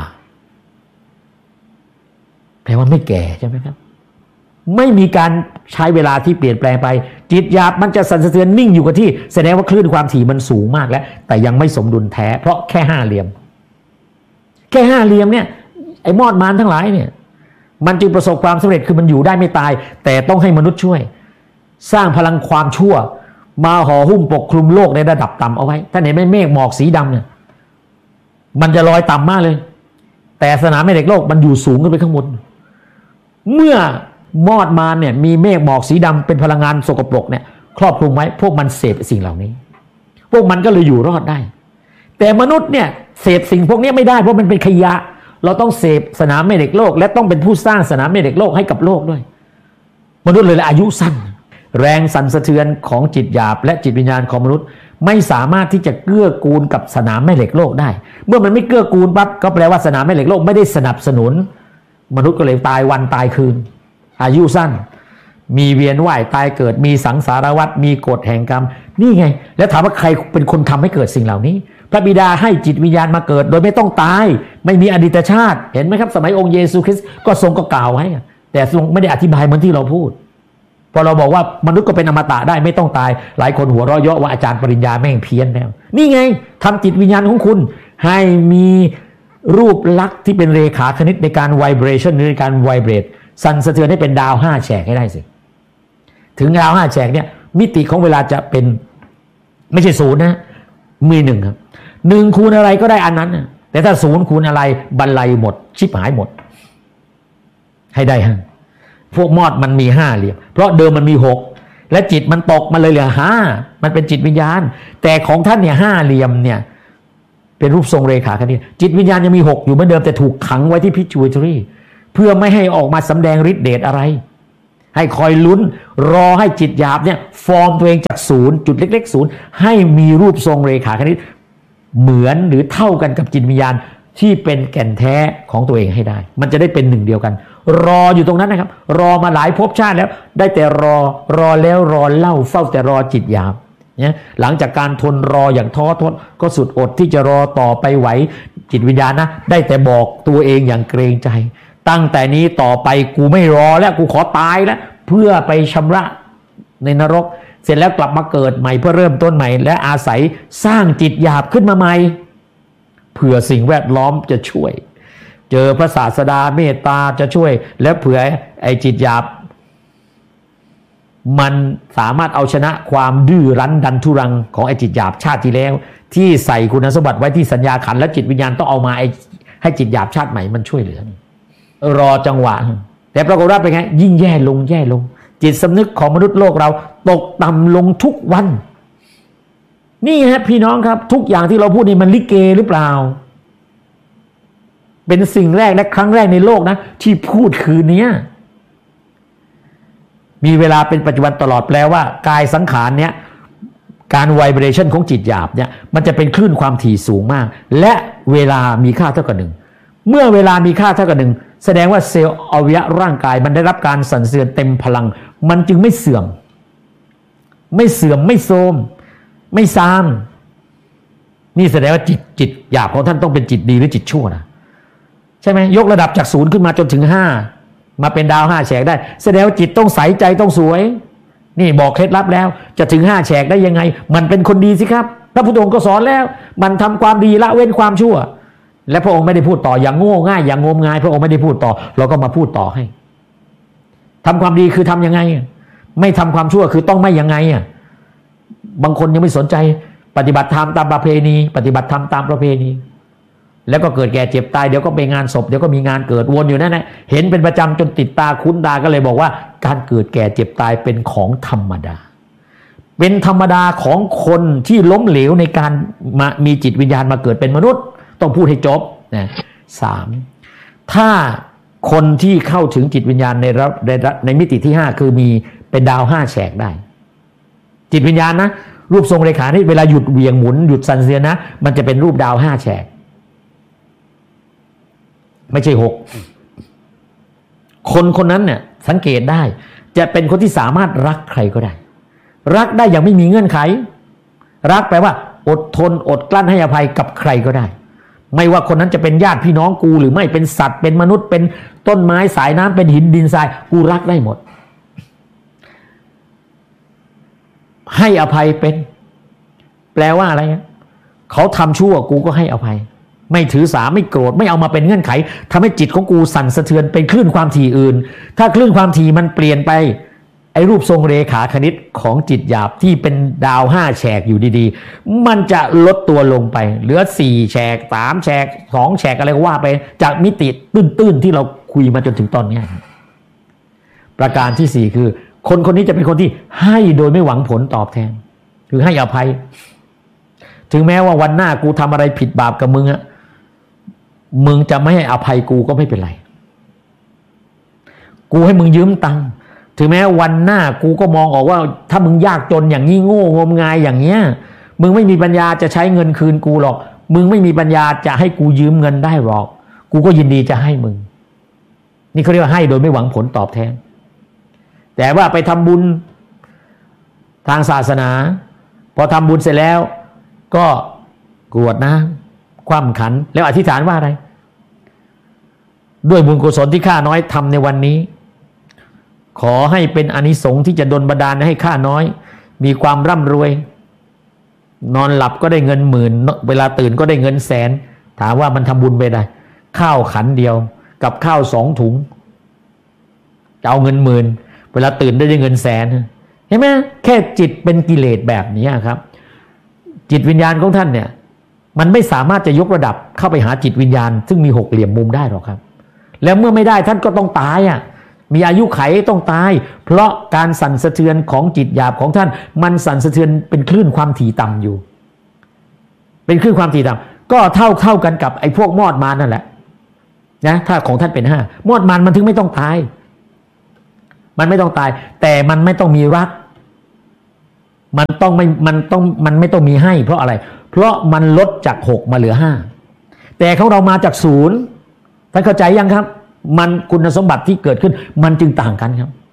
แปลว่าไม่แก่ใช่ไหมครับไม่มีการใช้เวลาที่เปลี่ยนแปลงไปจิตหยาบมันจะสั่นสะเทือนนิ่งอยู่กับที่แสดงว่าคลื่นความถี่มันสูงมากแล้วแต่ยังไม่สมดุลแท้เพราะแค่5เหลี่ยมแค่5เหลี่ยมเนี่ยไอ้มอดมารทั้งหลายเนี่ยมันจึงประสบความสำเร็จคือมันอยู่ได้ไม่ตายแต่ต้องให้มนุษย์ช่วยสร้างพลังความชั่วมาห่อหุ้มปกคลุมโลกในระดับต่ำเอาไว้ท่านเห็นไหมเมฆหมอกสีดำเนี่ยมันจะลอยต่ำมากเลยแต่สนามแม่เหล็กโลกมันอยู่สูงขึ้นไปข้างบนเมื่อมอดมารเนี่ยมีเมฆหมอกสีดำเป็นพลังงานสกปรกเนี่ยครอบคลุมไว้พวกมันเสพสิ่งเหล่านี้พวกมันก็เลยอยู่รอดได้แต่มนุษย์เนี่ยเสพสิ่งพวกนี้ไม่ได้เพราะมันเป็นขยะเราต้องเสพสนามแม่เหล็กโลกและต้องเป็นผู้สร้างสนามแม่เหล็กโลกให้กับโลกด้วยมนุษย์เลยอายุสั้นแรงสั่นสะเทือนของจิตหยาบและจิตวิญญาณของมนุษย์ไม่สามารถที่จะเกื้อกูลกับสนามแม่เหล็กโลกได้เมื่อมันไม่เกื้อกูลปั๊บก็แปลว่าสนามแม่เหล็กโลกไม่ได้สนับสนุนมนุษย์ก็เลยตายวันตายคืนอายุสั้นมีเวียนว่ายตายเกิดมีสังสารวัฏมีกฎแห่งกรรมนี่ไงแล้วถามว่าใครเป็นคนทำให้เกิดสิ่งเหล่านี้พระบิดาให้จิตวิญญาณมาเกิดโดยไม่ต้องตายไม่มีอดีตชาติเห็นไหมครับสมัยองค์เยซูคริสต์ก็ทรงก็กล่าวไว้แต่ทรงไม่ได้อธิบายเหมือนที่เราพูดพอเราบอกว่ามนุษย์ก็เป็นอมตะได้ไม่ต้องตายหลายคนหัวเราะเยาะว่าอาจารย์ปริญญาแม่งเพี้ยนแล้วนี่ไงทำจิตวิญญาณของคุณให้มีรูปลักษณ์ที่เป็นเรขาคณิตในการไวเบรชั่นในการไวเบรตสั่นสะเทือนให้เป็นดาว5แฉกให้ได้สิถึงดาว5แฉกเนี่ยมิติของเวลาจะเป็นไม่ใช่0นะมี1ครับ1คูณอะไรก็ได้อันนั้นแต่ถ้า0คูณอะไรบรรลัยหมดชิบหายหมดให้ได้ห้าพวกมอดมันมี5เหลี่ยมเพราะเดิมมันมี6และจิตมันตกมาเลยเหลือ5มันเป็นจิตวิญญาณแต่ของท่านเนี่ย5เหลี่ยมเนี่ยเป็นรูปทรงเรขาคณิตจิตวิญญาณยังมี6อยู่เหมือนเดิมแต่ถูกขังไว้ที่ pituitary เพื่อไม่ให้ออกมาสำแดงฤทธิ์เดชอะไรให้คอยลุ้นรอให้จิตหยาบเนี่ยฟอร์มตัวเองจากศูนย์จุดเล็กๆศูนย์ให้มีรูปทรงเรขาคณิตเหมือนหรือเท่ากันกับจิตวิญญาณที่เป็นแก่นแท้ของตัวเองให้ได้มันจะได้เป็นหนึ่งเดียวกันรออยู่ตรงนั้นนะครับรอมาหลายภพชาติแล้วได้แต่รอแล้วรอเล่าเฝ้าแต่รอจิตหยาบเนี่ยหลังจากการทนรออย่างท้อทนก็สุดอดที่จะรอต่อไปไหวจิตวิญญาณนะได้แต่บอกตัวเองอย่างเกรงใจตั้งแต่นี้ต่อไปกูไม่รอแล้วกูขอตายแล้วเพื่อไปชำระในนรกเสร็จแล้วกลับมาเกิดใหม่เพื่อเริ่มต้นใหม่และอาศัยสร้างจิตหยาบขึ้นมาใหม่เผื่อสิ่งแวดล้อมจะช่วยเจอพระศาสดาเมตตาจะช่วยและเผื่อไอ้จิตหยาบมันสามารถเอาชนะความดื้อรั้นดันทุรังของไอ้จิตหยาบชาติที่แล้วที่ใส่คุณสมบัติไว้ที่สัญญาขันธ์และจิตวิญญาณต้องเอามาให้จิตหยาบชาติใหม่มันช่วยเหลือรอจังหวะแต่ปรากฏว่าเป็นไงยิ่งแย่ลงจิตสำนึกของมนุษย์โลกเราตกต่ำลงทุกวันนี่ฮะพี่น้องครับทุกอย่างที่เราพูดนี่มันลิเกหรือเปล่าเป็นสิ่งแรกและครั้งแรกในโลกนะที่พูดคืนนี้มีเวลาเป็นปัจจุบันตลอดแปลว่ากายสังขารเนี้ยการไวเบรชั่นของจิตหยาบเนี่ยมันจะเป็นคลื่นความถี่สูงมากและเวลามีค่าเท่ากับ1เมื่อเวลามีค่าเท่ากับ1แสดงว่าเซลล์อวัยวะร่างกายมันได้รับการสั่นสะเทือนเต็มพลังมันจึงไม่เสื่อมไม่โทรมไม่ซามนี่แสดงว่าจิตหยาบของท่านต้องเป็นจิตดีหรือจิตชั่วนะใช่ไหมยกระดับจาก0ขึ้นมาจนถึง5มาเป็นดาว5แฉกได้แสดงว่าจิตต้องใสใจต้องสวยนี่บอกเคล็ดลับแล้วจะถึง5แฉกได้ยังไงมันเป็นคนดีสิครับพระพุทธองค์ก็สอนแล้วมันทำความดีละเว้นความชั่วและพระองค์ไม่ได้พูดต่ออย่างโง่ง่ายอย่างงมงายพระองค์ไม่ได้พูดต่อเราก็มาพูดต่อให้ทำความดีคือทำยังไงไม่ทำความชั่วคือต้องไม่ยังไงบางคนยังไม่สนใจปฏิบัติธรรมตามประเพณีปฏิบัติธรรมตามประเพณีแล้วก็เกิดแก่เจ็บตายเดี๋ยวก็ไปงานศพเดี๋ยวก็มีงานเกิดวนอยู่นั่นแหละเห็นเป็นประจำจนติดตาคุ้นตาก็เลยบอกว่าการเกิดแก่เจ็บตายเป็นของธรรมดาเป็นธรรมดาของคนที่ล้มเหลวในการมีจิตวิญญาณมาเกิดเป็นมนุษย์ต้องพูดให้จบนะ3ถ้าคนที่เข้าถึงจิตวิญญาณในมิติที่5คือมีเป็นดาว5แฉกได้จิตวิญญาณนะรูปทรงเรขานี่เวลาหยุดเวียงหมุนหยุดสั่นสะเทือนนะมันจะเป็นรูปดาว5แฉกไม่ใช่6คนนั้นเนี่ยสังเกตได้จะเป็นคนที่สามารถรักใครก็ได้รักได้อย่างไม่มีเงื่อนไขรักแปลว่าอดทนอดกลั้นให้อภัยกับใครก็ได้ไม่ว่าคนนั้นจะเป็นญาติพี่น้องกูหรือไม่เป็นสัตว์เป็นมนุษย์เป็นต้นไม้สายน้ำเป็นหินดินทรายกูรักได้หมดให้อภัยเป็นแปลว่าอะไรเขาทำชั่วกูก็ให้อภัยไม่ถือสาไม่โกรธไม่เอามาเป็นเงื่อนไขทำให้จิตของกูสั่นสะเทือนเป็นคลื่นความถี่อื่นถ้าคลื่นความถี่มันเปลี่ยนไปไอ้รูปทรงเรขาคณิตของจิตหยาบที่เป็นดาว5แฉกอยู่ดีๆมันจะลดตัวลงไปเหลือ4แฉก3แฉก2แฉกอะไรก็ว่าไปจากมิติตื้นๆที่เราคุยมาจนถึงตอนนี้ประการที่4คือคนนี้จะเป็นคนที่ให้โดยไม่หวังผลตอบแทนคือให้อภัยถึงแม้ว่าวันหน้ากูทำอะไรผิดบาปกับมึงมึงจะไม่ให้อภัยกูก็ไม่เป็นไรกูให้มึงยืมตังค์ถึงแม้วันหน้ากูก็มองออกว่าถ้ามึงยากจนอย่างนี้โง่งมงายอย่างเงี้ยมึงไม่มีปัญญาจะใช้เงินคืนกูหรอกมึงไม่มีปัญญาจะให้กูยืมเงินได้หรอกกูก็ยินดีจะให้มึงนี่เขาเรียกว่าให้โดยไม่หวังผลตอบแทนแต่ว่าไปทำบุญทางศาสนาพอทำบุญเสร็จแล้วก็กรวดน้ำคว่ำขันแล้วอธิษฐานว่าอะไรด้วยบุญกุศลที่ข้าน้อยทำในวันนี้ขอให้เป็นอานิสงส์ที่จะดลบันดาลให้ข้าน้อยมีความร่ำรวยนอนหลับก็ได้เงินหมื่นเวลาตื่นก็ได้เงินแสนถามว่ามันทำบุญไปได้ข้าวขันเดียวกับข้าว2 ถุงจะเอาเงินหมื่นเวลาตื่นได้เงินแสนเห็นไหมแค่จิตเป็นกิเลสแบบนี้ครับจิตวิญญาณของท่านเนี่ยมันไม่สามารถจะยกระดับเข้าไปหาจิตวิญญาณซึ่งมี6เหลี่ยมมุมได้หรอกครับแล้วเมื่อไม่ได้ท่านก็ต้องตายมีอายุไขต้องตายเพราะการสั่นสะเทือนของจิตหยาบของท่านมันสั่นสะเทือนเป็นคลื่นความถี่ต่ำอยู่เป็นคลื่นความถี่ต่ำก็เท่ากันกับไอ้พวกมอดมารนั่นแหละนะถ้าของท่านเป็น5มอดมารมันถึงไม่ต้องตายมันไม่ต้องตายแต่มันไม่ต้องมีรักมันไม่ต้องมีให้เพราะอะไรเพราะมันลดจาก6มาเหลือ5แต่ของเรามาจาก0ท่านเข้าใจยังครับมันคุณสมบัติที่เกิดขึ้นมันจึงต่างกันครับ